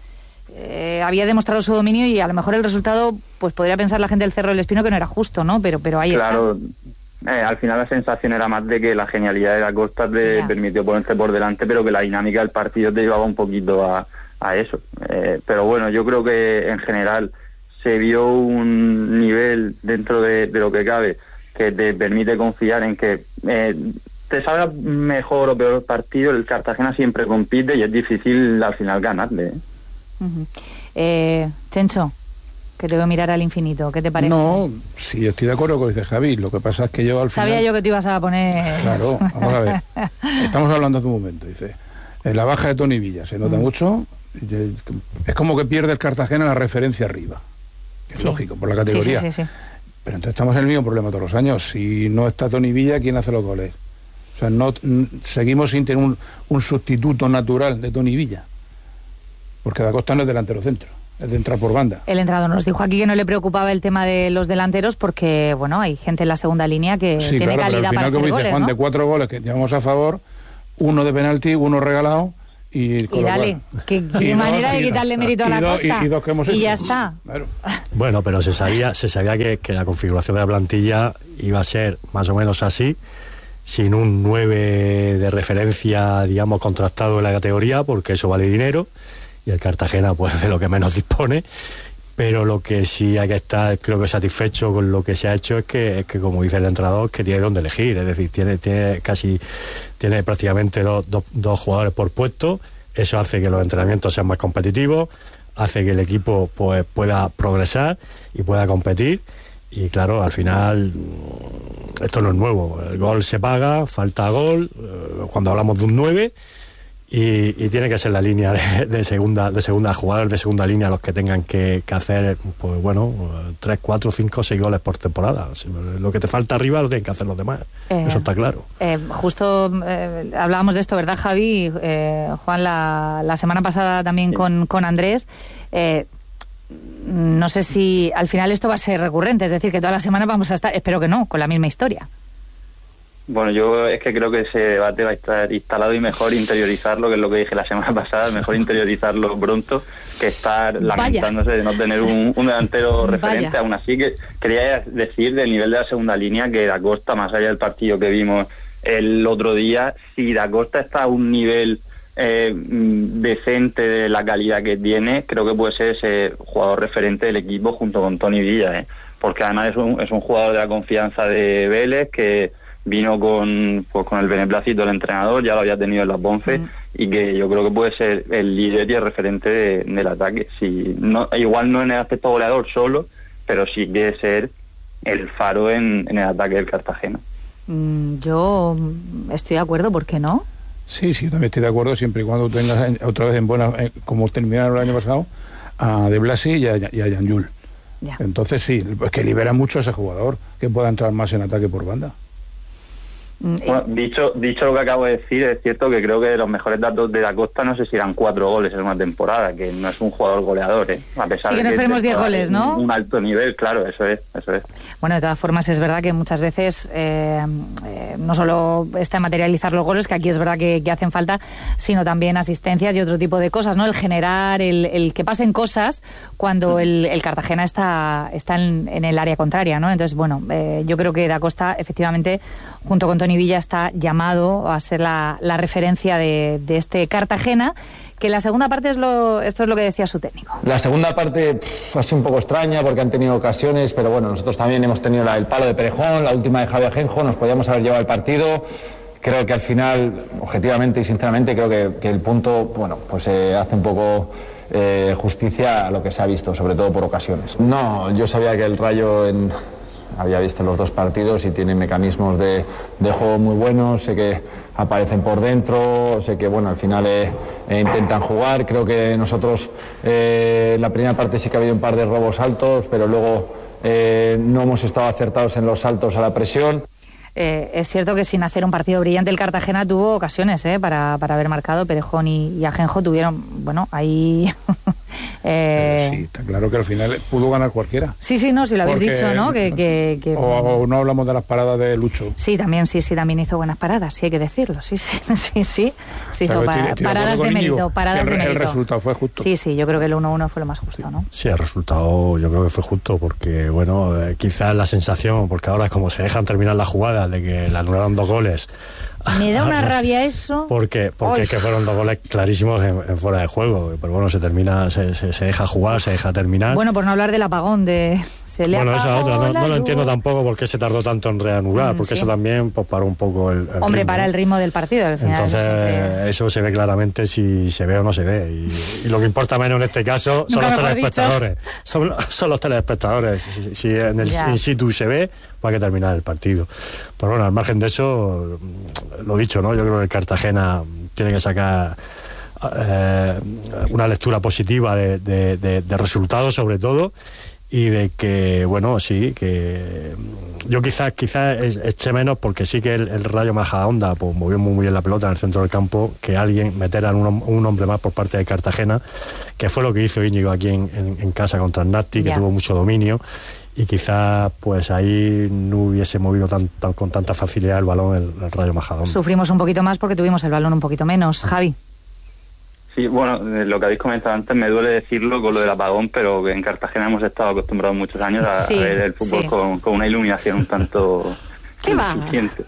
Eh, había demostrado su dominio y a lo mejor el resultado, pues podría pensar la gente del Cerro del Espino que no era justo, ¿no? Pero, pero ahí claro, está. Eh, al final la sensación era más de que la genialidad de Da Costa te yeah. permitió ponerse por delante, pero que la dinámica del partido te llevaba un poquito a, a eso. Eh, pero bueno, yo creo que en general se vio un nivel dentro de, de lo que cabe que te permite confiar en que eh, te salga mejor o peor partido, el Cartagena siempre compite y es difícil al final ganarle, ¿eh? Uh-huh. eh, Chencho, que te voy a mirar al infinito, ¿qué te parece? No, sí, estoy de acuerdo con lo que dice Javi, lo que pasa es que yo al Sabía final... yo que te ibas a poner... Claro, vamos a ver, estamos hablando hace un momento, dice, en la baja de Toni Villa se nota mm. mucho, es como que pierde el Cartagena la referencia arriba, es sí. lógico, por la categoría, sí, sí, sí, sí. Pero entonces estamos en el mismo problema todos los años, si no está Toni Villa, ¿quién hace los goles? O sea, no, n- seguimos sin tener un, un sustituto natural de Toni Villa. Porque Da Costa no es delantero centro, es de entrar por banda. El entrenador nos dijo aquí que no le preocupaba el tema de los delanteros porque, bueno, hay gente en la segunda línea que sí, tiene claro, calidad pero al final, para como hacer dice goles, Juan, ¿no? de cuatro goles que llevamos a favor, uno de penalti, uno regalado y... Y dale, qué, qué manera de quitarle mérito a la do, cosa. Y, y, dos que hemos hecho. Y ya está. Claro. Bueno, pero se sabía, se sabía que, que la configuración de la plantilla iba a ser más o menos así, sin un nueve de referencia, digamos, contrastado en la categoría, porque eso vale dinero. Y el Cartagena pues de lo que menos dispone, pero lo que sí hay que estar creo que satisfecho con lo que se ha hecho es que, es que como dice el entrenador, que tiene donde elegir, es decir, tiene, tiene casi tiene prácticamente dos, dos, dos jugadores por puesto. Eso hace que los entrenamientos sean más competitivos, hace que el equipo pues pueda progresar y pueda competir. Y claro, al final esto no es nuevo, el gol se paga, falta gol cuando hablamos de un nueve. Y, y tiene que ser la línea de, de segunda de segunda jugadores de segunda línea los que tengan que, que hacer, pues bueno, tres, cuatro, cinco, seis goles por temporada. Lo que te falta arriba lo tienen que hacer los demás. Eh, Eso está claro. Eh, justo eh, hablábamos de esto, ¿verdad, Javi? Eh, Juan, la, la semana pasada también sí. con, con Andrés. Eh, no sé si al final esto va a ser recurrente, es decir, que toda la semana vamos a estar, espero que no, con la misma historia. Bueno, yo es que creo que ese debate va a estar instalado y mejor interiorizarlo, que es lo que dije la semana pasada, mejor interiorizarlo pronto que estar lamentándose Vaya. de no tener un, un delantero referente. Vaya. Aún así, que quería decir del nivel de la segunda línea que Da Costa, más allá del partido que vimos el otro día, si Da Costa está a un nivel eh, decente de la calidad que tiene, creo que puede ser ese jugador referente del equipo junto con Toni Villa, ¿eh? Porque además es un, es un jugador de la confianza de Vélez que vino con pues con el beneplácito del entrenador, ya lo había tenido en las Ponce, mm. y que yo creo que puede ser el líder y el referente de, del ataque. Si no, igual no en el aspecto goleador solo, pero sí quiere ser el faro en, en el ataque del Cartagena. Mm, yo estoy de acuerdo, ¿por qué no? Sí, sí, yo también estoy de acuerdo, siempre y cuando tengas otra vez en buena, eh, como terminaron el año pasado, a De Blasi y a, y a Yanyul. Ya. Entonces sí, es que libera mucho a ese jugador, que pueda entrar más en ataque por banda. Bueno, dicho, dicho lo que acabo de decir, es cierto que creo que los mejores datos de Da Costa no sé si eran cuatro goles en una temporada, que no es un jugador goleador, ¿eh? A pesar sí, que de no esperemos diez goles, ¿no? Un, un alto nivel, claro, eso es, eso es. Bueno, de todas formas es verdad que muchas veces eh, eh, no solo está en materializar los goles, que aquí es verdad que, que hacen falta, sino también asistencias y otro tipo de cosas, ¿no? El generar, el, el que pasen cosas cuando el, el Cartagena está, está en, en el área contraria, ¿no? Entonces, bueno, eh, yo creo que Da Costa efectivamente, junto con Toni Villa, está llamado a ser la, la referencia de, de este Cartagena, que la segunda parte es lo, esto es lo que decía su técnico. La segunda parte pff, ha sido un poco extraña porque han tenido ocasiones, pero bueno, nosotros también hemos tenido la, el palo de Perejón, la última de Javi Ajenjo, nos podíamos haber llevado el partido. Creo que al final, objetivamente y sinceramente, creo que, que el punto, bueno, pues eh, hace un poco eh, justicia a lo que se ha visto, sobre todo por ocasiones. No, yo sabía que el Rayo en... había visto los dos partidos y tiene mecanismos de, de juego muy buenos, sé que aparecen por dentro, sé que bueno, al final eh, eh, intentan jugar, creo que nosotros eh, en la primera parte sí que ha habido un par de robos altos, pero luego eh, no hemos estado acertados en los saltos a la presión. Eh, es cierto que sin hacer un partido brillante el Cartagena tuvo ocasiones eh, para, para haber marcado. Perejón y, y Ajenjo tuvieron, bueno, ahí... eh... Sí, está claro que al final pudo ganar cualquiera. Sí, sí, no, si lo habéis Porque, dicho, ¿no? Que, que, que... O, o no hablamos de las paradas de Lucho. Sí, también, sí, sí, también hizo buenas paradas, sí hay que decirlo, sí, sí, sí, sí. sí hizo pa tiene, tiene paradas de Íñigo, mérito, paradas el, de mérito. El resultado fue justo. Sí, sí, yo creo que el uno uno fue lo más justo, ¿no? Sí, el resultado yo creo que fue justo porque, bueno, eh, quizás la sensación, porque ahora es como se dejan terminar las jugadas de que la anularon dos goles. Me da una rabia eso. Porque, porque es que fueron dos goles clarísimos en, en fuera de juego. Pero bueno, se termina, se, se, se deja jugar, se deja terminar. Bueno, por no hablar del apagón de... Se le bueno, esa otra, no, no lo luz. entiendo tampoco por qué se tardó tanto en reanudar, Mm, porque sí. eso también pues, paró un poco el, el Hombre, ritmo, para ¿no? el ritmo del partido, al final. Entonces, eso, siempre... eso se ve claramente si se ve o no se ve. Y, y lo que importa menos en este caso son los telespectadores. Son, son los telespectadores. Si, si, si en el in situ se ve, va a que terminar el partido. Pero bueno, al margen de eso, lo dicho, ¿no? Yo creo que el Cartagena tiene que sacar eh, una lectura positiva de, de, de, de resultados, sobre todo. Y de que, bueno, sí, que yo quizás quizás eché menos porque sí que el, el Rayo Majadahonda pues movió muy, muy bien la pelota en el centro del campo, que alguien metiera un, un hombre más por parte de Cartagena, que fue lo que hizo Íñigo aquí en, en, en casa contra el Nasti, que Ya. tuvo mucho dominio, y quizás pues ahí no hubiese movido tan, tan, con tanta facilidad el balón el, el Rayo Majadahonda. Sufrimos un poquito más porque tuvimos el balón un poquito menos. Javi. Sí, bueno, eh, lo que habéis comentado antes me duele decirlo con lo del apagón, pero que en Cartagena hemos estado acostumbrados muchos años a, Sí, a ver el fútbol sí. con, con una iluminación un tanto ¿Qué va? insuficiente.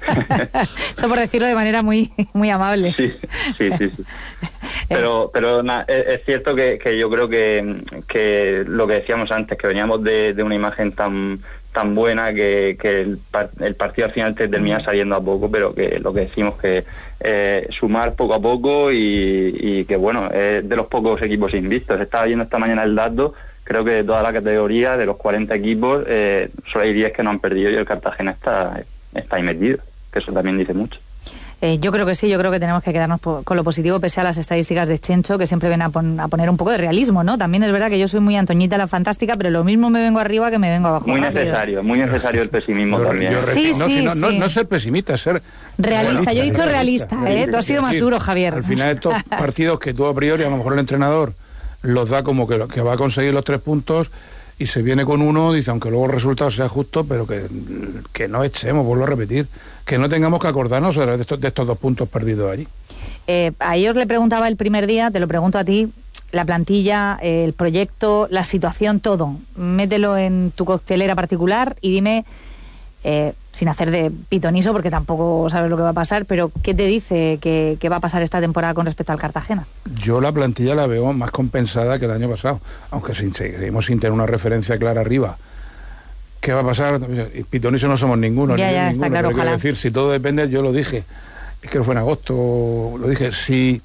Eso por decirlo de manera muy, muy amable. Sí, sí, sí. sí. Pero, pero na, es, es cierto que, que yo creo que, que lo que decíamos antes, que veníamos de, de una imagen tan tan buena que, que el, par, el partido al final te termina saliendo a poco, pero que lo que decimos que eh, sumar poco a poco y, y que bueno, es de los pocos equipos invictos. Estaba viendo esta mañana el dato, creo que de toda la categoría, de los cuarenta equipos, eh, solo hay diez que no han perdido y el Cartagena está, está ahí metido, que eso también dice mucho. Eh, yo creo que sí, yo creo que tenemos que quedarnos po con lo positivo, pese a las estadísticas de Chencho, que siempre ven a, pon a poner un poco de realismo, ¿no? También es verdad que yo soy muy Antoñita la fantástica, pero lo mismo me vengo arriba que me vengo abajo. Muy rápido. necesario, muy necesario el pesimismo yo, también. Yo Sí, no, sí, si no, sí. no, no ser pesimista, ser Realista, yo he dicho realista, ¿eh? Tú has sido más duro, Javier. Al final estos partidos que tú a priori, a lo mejor el entrenador los da como que, que va a conseguir los tres puntos y se viene con uno, dice, aunque luego el resultado sea justo, pero que, que no echemos, vuelvo a repetir, que no tengamos que acordarnos de estos, de estos dos puntos perdidos allí. Eh, a ellos le preguntaba el primer día, te lo pregunto a ti, la plantilla, eh, el proyecto, la situación, todo. Mételo en tu coctelera particular y dime, eh, sin hacer de pitoniso, porque tampoco sabes lo que va a pasar, pero ¿qué te dice que, que va a pasar esta temporada con respecto al Cartagena? Yo la plantilla la veo más compensada que el año pasado, aunque sin, seguimos sin tener una referencia clara arriba. ¿Qué va a pasar? Pitoniso no somos ninguno. Ya, ni ya, ninguno, está claro, pero quiero ojalá. decir, si todo depende, yo lo dije, es que fue en agosto, lo dije, si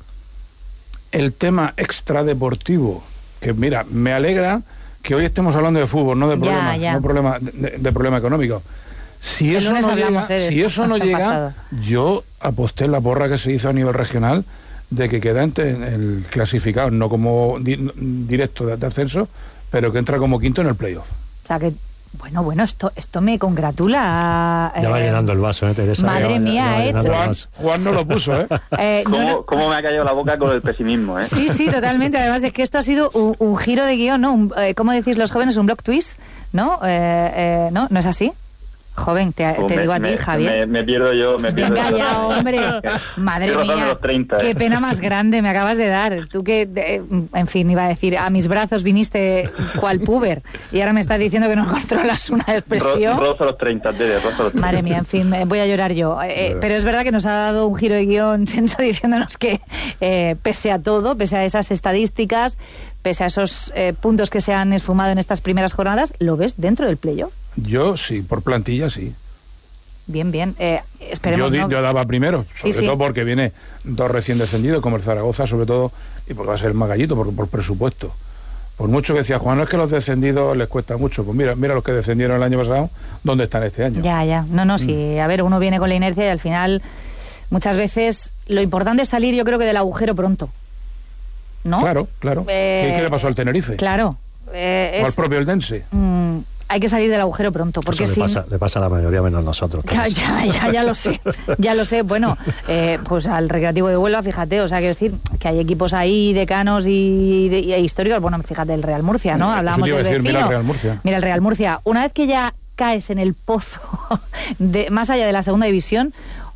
el tema extradeportivo, que mira, me alegra que hoy estemos hablando de fútbol, no de Ya, problemas, ya. no problema, de, de problema económico. Si El eso lunes no hablamos, llega, eh, de si esto, eso no el llega, pasado. yo aposté en la porra que se hizo a nivel regional de que queda ante el clasificado, no como di, directo de, de ascenso, pero que entra como quinto en el playoff. O sea, que Bueno, bueno, esto esto me congratula. Ya va eh, llenando el vaso, ¿eh, Teresa? Madre va, mía, ¿eh? Juan, Juan no lo puso, ¿eh? eh ¿Cómo, no, no. ¿Cómo me ha caído la boca con el pesimismo, eh? Sí, sí, totalmente. Además es que esto ha sido un, un giro de guión, ¿no? Un, eh, ¿Cómo decís los jóvenes? Un block twist, ¿no? Eh, eh, ¿No? ¿No es así? Joven, te, te me, digo a ti, me, Javier. Me, me pierdo yo, me pierdo Venga yo. ya, hombre. Madre mía, los treinta, qué ¿eh? pena más grande me acabas de dar. Tú que, de, en fin, iba a decir, a mis brazos viniste cual puber y ahora me estás diciendo que no controlas una expresión. Ro, rozo los treinta, Tere, rozo los treinta. Madre mía, en fin, voy a llorar yo. Eh, pero es verdad que nos ha dado un giro de guión, Chencho, diciéndonos que eh, pese a todo, pese a esas estadísticas, pese a esos eh, puntos que se han esfumado en estas primeras jornadas, ¿lo ves dentro del playoff? Yo sí, por plantilla sí. Bien, bien. Eh, esperemos, yo, di, ¿no? yo daba primero, sobre sí, sí. todo porque viene dos recién descendidos, como el Zaragoza, sobre todo, y porque va a ser el más gallito, porque por presupuesto. Por mucho que decía Juan, no es que los descendidos les cuesta mucho. Pues mira, mira los que descendieron el año pasado, ¿dónde están este año? Ya, ya. No, no, sí. Mm. A ver, uno viene con la inercia y al final, muchas veces, lo importante es salir, yo creo que del agujero pronto. ¿No? Claro, claro. Eh, ¿Qué le pasó al Tenerife? Claro. Eh, o es, al propio Eldense. Mm, hay que salir del agujero pronto, porque Eso si... le, pasa, le pasa a la mayoría menos nosotros. Ya, ya, ya, ya lo sé, ya lo sé. Bueno, eh, pues al Recreativo de Huelva, fíjate, o sea, quiero decir que hay equipos ahí decanos y, de, y históricos. Bueno, fíjate, el Real Murcia, ¿no? Hablábamos del vecino. Mira el Real Murcia. Mira el Real Murcia. Una vez que ya caes en el pozo, de, más allá de la segunda división,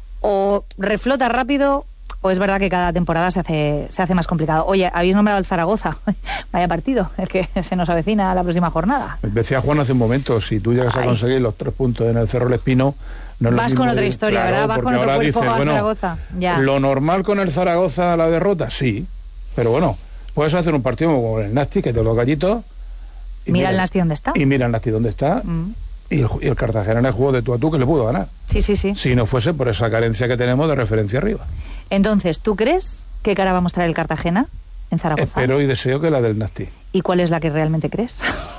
o reflota rápido... o es verdad que cada temporada se hace se hace más complicado. Oye, habéis nombrado el Zaragoza. Vaya partido, el que se nos avecina la próxima jornada. Decía Juan hace un momento, si tú llegas Ay. a conseguir los tres puntos en el Cerro El Espino... No es Vas con otra historia, claro, ¿verdad? Vas con otro cuerpo dices, a bueno, Zaragoza. Ya. Lo normal con el Zaragoza, la derrota, sí. Pero bueno, puedes hacer un partido como el Nasti, que te los gallitos... Y mira, mira el Nasti dónde está. Y mira el Nasti dónde está... Mm. Y el, y el Cartagena en el juego de tú a tú que le pudo ganar. Sí, sí, sí. Si no fuese por esa carencia que tenemos de referencia arriba. Entonces, ¿tú crees qué cara va a mostrar el Cartagena en Zaragoza? Espero y deseo que la del Nasti. ¿Y cuál es la que realmente crees?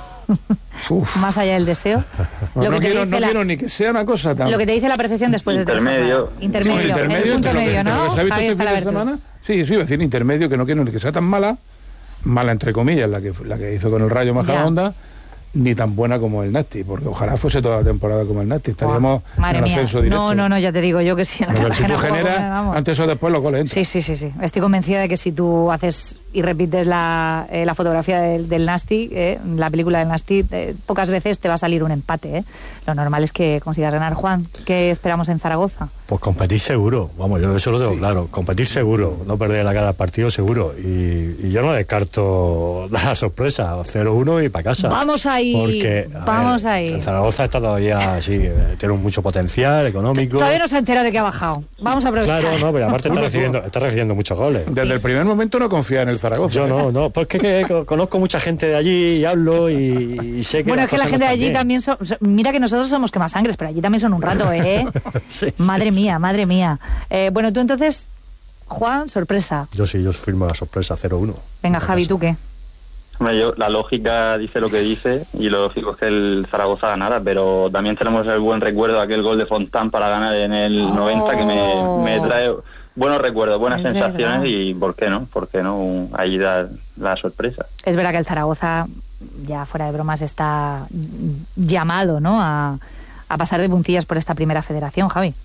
Más allá del deseo. No, lo que no, te quiero, dice no la... quiero ni que sea una cosa tan... Lo que te dice la percepción después intermedio. de intermedio. Sí, intermedio. El punto que, medio, que, ¿no? Que, que Javier está la semana. Sí, sí, iba a decir intermedio, que no quiero ni que sea tan mala, mala entre comillas, la que, la que hizo con el Rayo Majadahonda, ni tan buena como el Nasti, porque ojalá fuese toda la temporada como el Nasti, estaríamos oh, en el ascenso directo. No, no, no, ya te digo yo que sí. En la si tú generas, antes o después los goles entran. Sí, sí, sí, sí. Estoy convencida de que si tú haces y repites la, eh, la fotografía del, del Nasti, eh, la película del Nasti, eh, pocas veces te va a salir un empate. Eh. Lo normal es que consigas ganar. Juan, ¿qué esperamos en Zaragoza? Pues competir seguro, vamos, yo eso lo tengo sí. claro, competir seguro, no perder la cara al partido seguro. Y, y yo no descarto la sorpresa, cero uno y para casa. Vamos ahí, porque, vamos ver, ahí. En Zaragoza está todavía así, tiene mucho potencial económico. Todavía no se ha enterado de que ha bajado. Vamos a aprovechar. Claro, no, pero aparte está recibiendo, está recibiendo muchos goles. Desde sí. el primer momento no confía en el Zaragoza. Yo no, no, porque es que conozco mucha gente de allí y hablo y, y sé que... Bueno, es que la gente de allí también son... Mira que nosotros somos quemasangres, pero allí también son un rato, ¿eh? sí, madre sí, mía, sí. madre mía. Eh, bueno, tú entonces, Juan, sorpresa. Yo sí, yo firmo la sorpresa cero uno. Venga, Javi, ¿tú qué? Hombre, yo, la lógica dice lo que dice y lo lógico es que el Zaragoza ganara, pero también tenemos el buen recuerdo de aquel gol de Fontán para ganar en el oh. noventa que me, me trae buenos recuerdos, buenas es sensaciones verdad. Y ¿por qué no? ¿Por qué no? Ahí da la sorpresa. Es verdad que el Zaragoza, ya fuera de bromas, está llamado, ¿no? A, a pasar de puntillas por esta primera federación, Javi.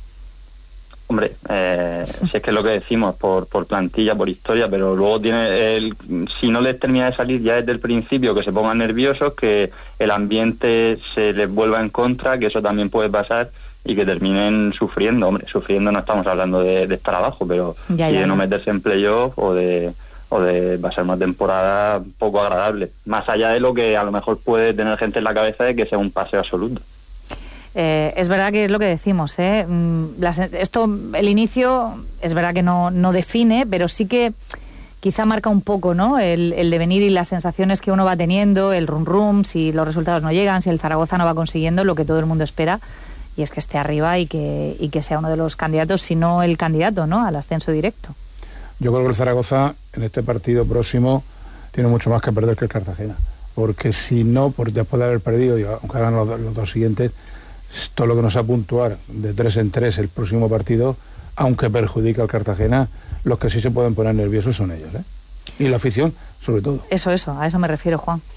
Hombre, eh, si es que es lo que decimos, por, por plantilla, por historia, pero luego tiene el, si no les termina de salir ya desde el principio, que se pongan nerviosos, que el ambiente se les vuelva en contra, que eso también puede pasar y que terminen sufriendo. Hombre, sufriendo no estamos hablando de, de estar abajo, pero ya, y ya, de no ya. meterse en playoff o de o de pasar una temporada poco agradable, más allá de lo que a lo mejor puede tener gente en la cabeza de que sea un paseo absoluto. Eh, es verdad que es lo que decimos, ¿eh? Las, esto, el inicio, es verdad que no, no define, pero sí que quizá marca un poco, ¿no? El, el devenir y las sensaciones que uno va teniendo, el rum rum, si los resultados no llegan, si el Zaragoza no va consiguiendo lo que todo el mundo espera, y es que esté arriba y que, y que sea uno de los candidatos, si no el candidato, ¿no? Al ascenso directo. Yo creo que el Zaragoza en este partido próximo tiene mucho más que perder que el Cartagena, porque si no, por después de haber perdido, y aunque hagan los, los dos siguientes, todo lo que nos va a puntuar de tres en tres el próximo partido, aunque perjudica al Cartagena, los que sí se pueden poner nerviosos son ellos, ¿eh? Y la afición, sobre todo. Eso, eso, a eso me refiero, Juan.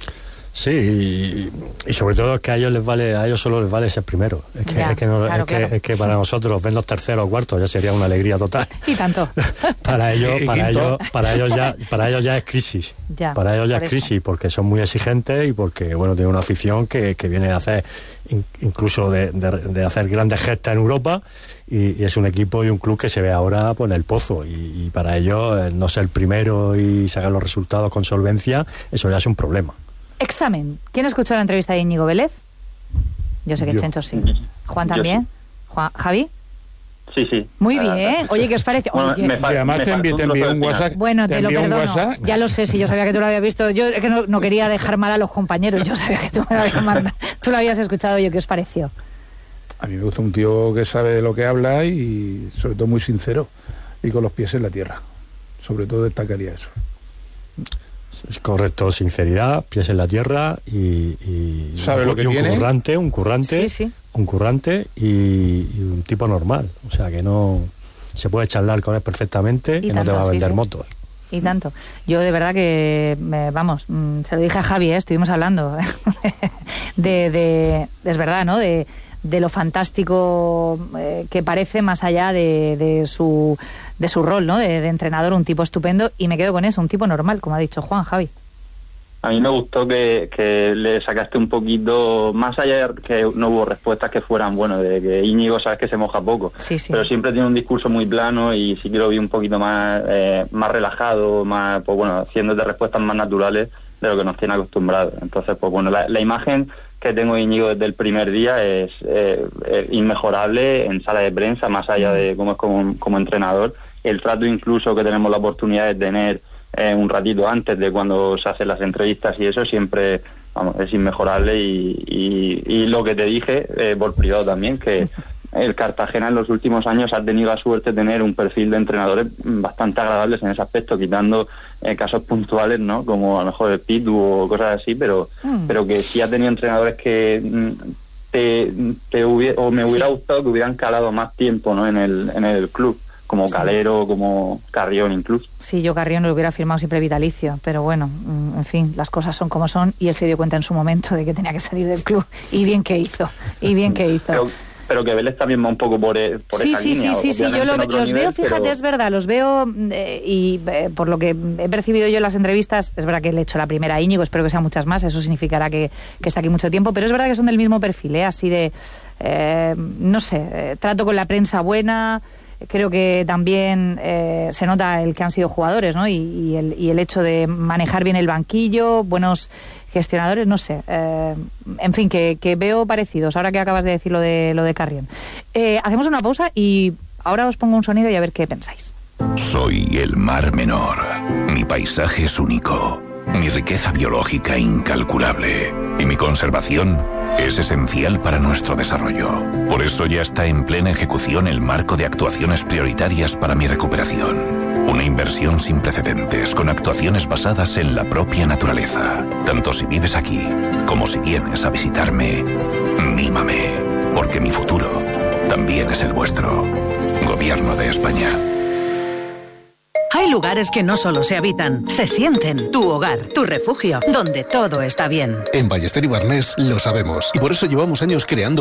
Sí, y, y sobre todo es que a ellos les vale, a ellos solo les vale ser primero. Es que, Ya, es que, no, claro, es, que claro. es que para nosotros vernos terceros o cuartos ya sería una alegría total. Y tanto. Para ellos, ¿Y para quinto? ellos, para ellos ya, para ellos ya es crisis. Ya, para ellos ya por es eso. crisis porque son muy exigentes y porque bueno tienen una afición que, que viene a hacer in- incluso de, de, de hacer grandes gestas en Europa y, y es un equipo y un club que se ve ahora pues, en el pozo y, y para ellos eh, no ser el primero y sacar los resultados con solvencia, eso ya es un problema. Examen. ¿Quién escuchó la entrevista de Íñigo Vélez? Yo sé que Yo. Chencho sí. Juan Yo también. Juan, Javi. Sí, sí. Muy Ah, bien. Oye, ¿qué os parece? Bueno, Oye, me que- fa- Y además me te envié, faltó te un envié trozo un del final. WhatsApp. Bueno, te, lo envié un perdono. WhatsApp. Ya lo sé, si yo sabía que tú lo habías visto. Yo es que no, no quería dejar mal a los compañeros. Yo sabía que tú me lo habías mandado. Tú lo habías escuchado. Oye, ¿qué os pareció? A mí me gusta un tío que sabe de lo que habla y sobre todo muy sincero y con los pies en la tierra. Sobre todo destacaría eso. Es correcto, sinceridad, pies en la tierra y, y, ¿Sabe y lo que un tiene? currante, un currante, Sí, sí. un currante y, y un tipo normal. O sea que no se puede charlar con él perfectamente Y y, no te tanto, va a sí, vender sí. motos. Y tanto. Yo de verdad que, me- vamos, mm, se lo dije a Javi, ¿eh? Estuvimos hablando de, de, es verdad, ¿no? De, de lo fantástico eh, que parece más allá de, de su de su rol, ¿no? De, de entrenador, un tipo estupendo y me quedo con eso, un tipo normal, como ha dicho Juan, Javi. A mí me gustó que, que le sacaste un poquito, más allá de que no hubo respuestas que fueran, bueno, de que Íñigo sabes que se moja poco, Sí, sí. pero siempre tiene un discurso muy plano y sí que lo vi un poquito más, eh, más relajado, más, pues bueno, haciéndote respuestas más naturales de lo que nos tiene acostumbrados. Entonces, pues bueno, la, la imagen que tengo de Íñigo desde el primer día es eh, eh, inmejorable en sala de prensa, más allá de cómo es como, como entrenador. El trato incluso que tenemos la oportunidad de tener eh, un ratito antes de cuando se hacen las entrevistas y eso siempre, vamos, es inmejorable y, y, y lo que te dije eh, por privado también, que el Cartagena en los últimos años ha tenido la suerte de tener un perfil de entrenadores bastante agradables en ese aspecto, quitando eh, casos puntuales, ¿no? Como a lo mejor el Pitu o cosas así, pero Mm. pero que sí ha tenido entrenadores que mm, te, te hubiera, o me hubiera Sí. gustado que hubieran calado más tiempo, ¿no? en el en el club, como Sí. Calero, como Carrión incluso. Sí, yo Carrión lo hubiera firmado siempre vitalicio, pero bueno, mm, en fin, las cosas son como son y él se dio cuenta en su momento de que tenía que salir del club y bien que hizo, y bien que hizo. Pero, pero que Vélez también va un poco por, e- por Sí, esa sí, línea. sí, sí, sí, yo obviamente lo- en otro los nivel, veo, fíjate, pero- es verdad, los veo eh, y eh, por lo que he percibido yo en las entrevistas, es verdad que le he hecho la primera a Íñigo, espero que sean muchas más, eso significará que, que está aquí mucho tiempo, pero es verdad que son del mismo perfil, ¿eh? Así de, eh, no sé, eh, trato con la prensa buena. Creo que también eh, se nota el que han sido jugadores, ¿no? Y, y, el, y el hecho de manejar bien el banquillo, buenos gestionadores, no sé. Eh, en fin, que, que veo parecidos, ahora que acabas de decir lo de, lo de Carrión. Eh, hacemos una pausa y ahora os pongo un sonido y a ver qué pensáis. Soy el Mar Menor. Mi paisaje es único. Mi riqueza biológica incalculable. Y mi conservación es esencial para nuestro desarrollo. Por eso ya está en plena ejecución el marco de actuaciones prioritarias para mi recuperación. Una inversión sin precedentes, con actuaciones basadas en la propia naturaleza. Tanto si vives aquí, como si vienes a visitarme, mímame. Porque mi futuro también es el vuestro. Gobierno de España. Hay lugares que no solo se habitan, se sienten. Tu hogar, tu refugio, donde todo está bien. En Ballester y Barnés lo sabemos y por eso llevamos años creando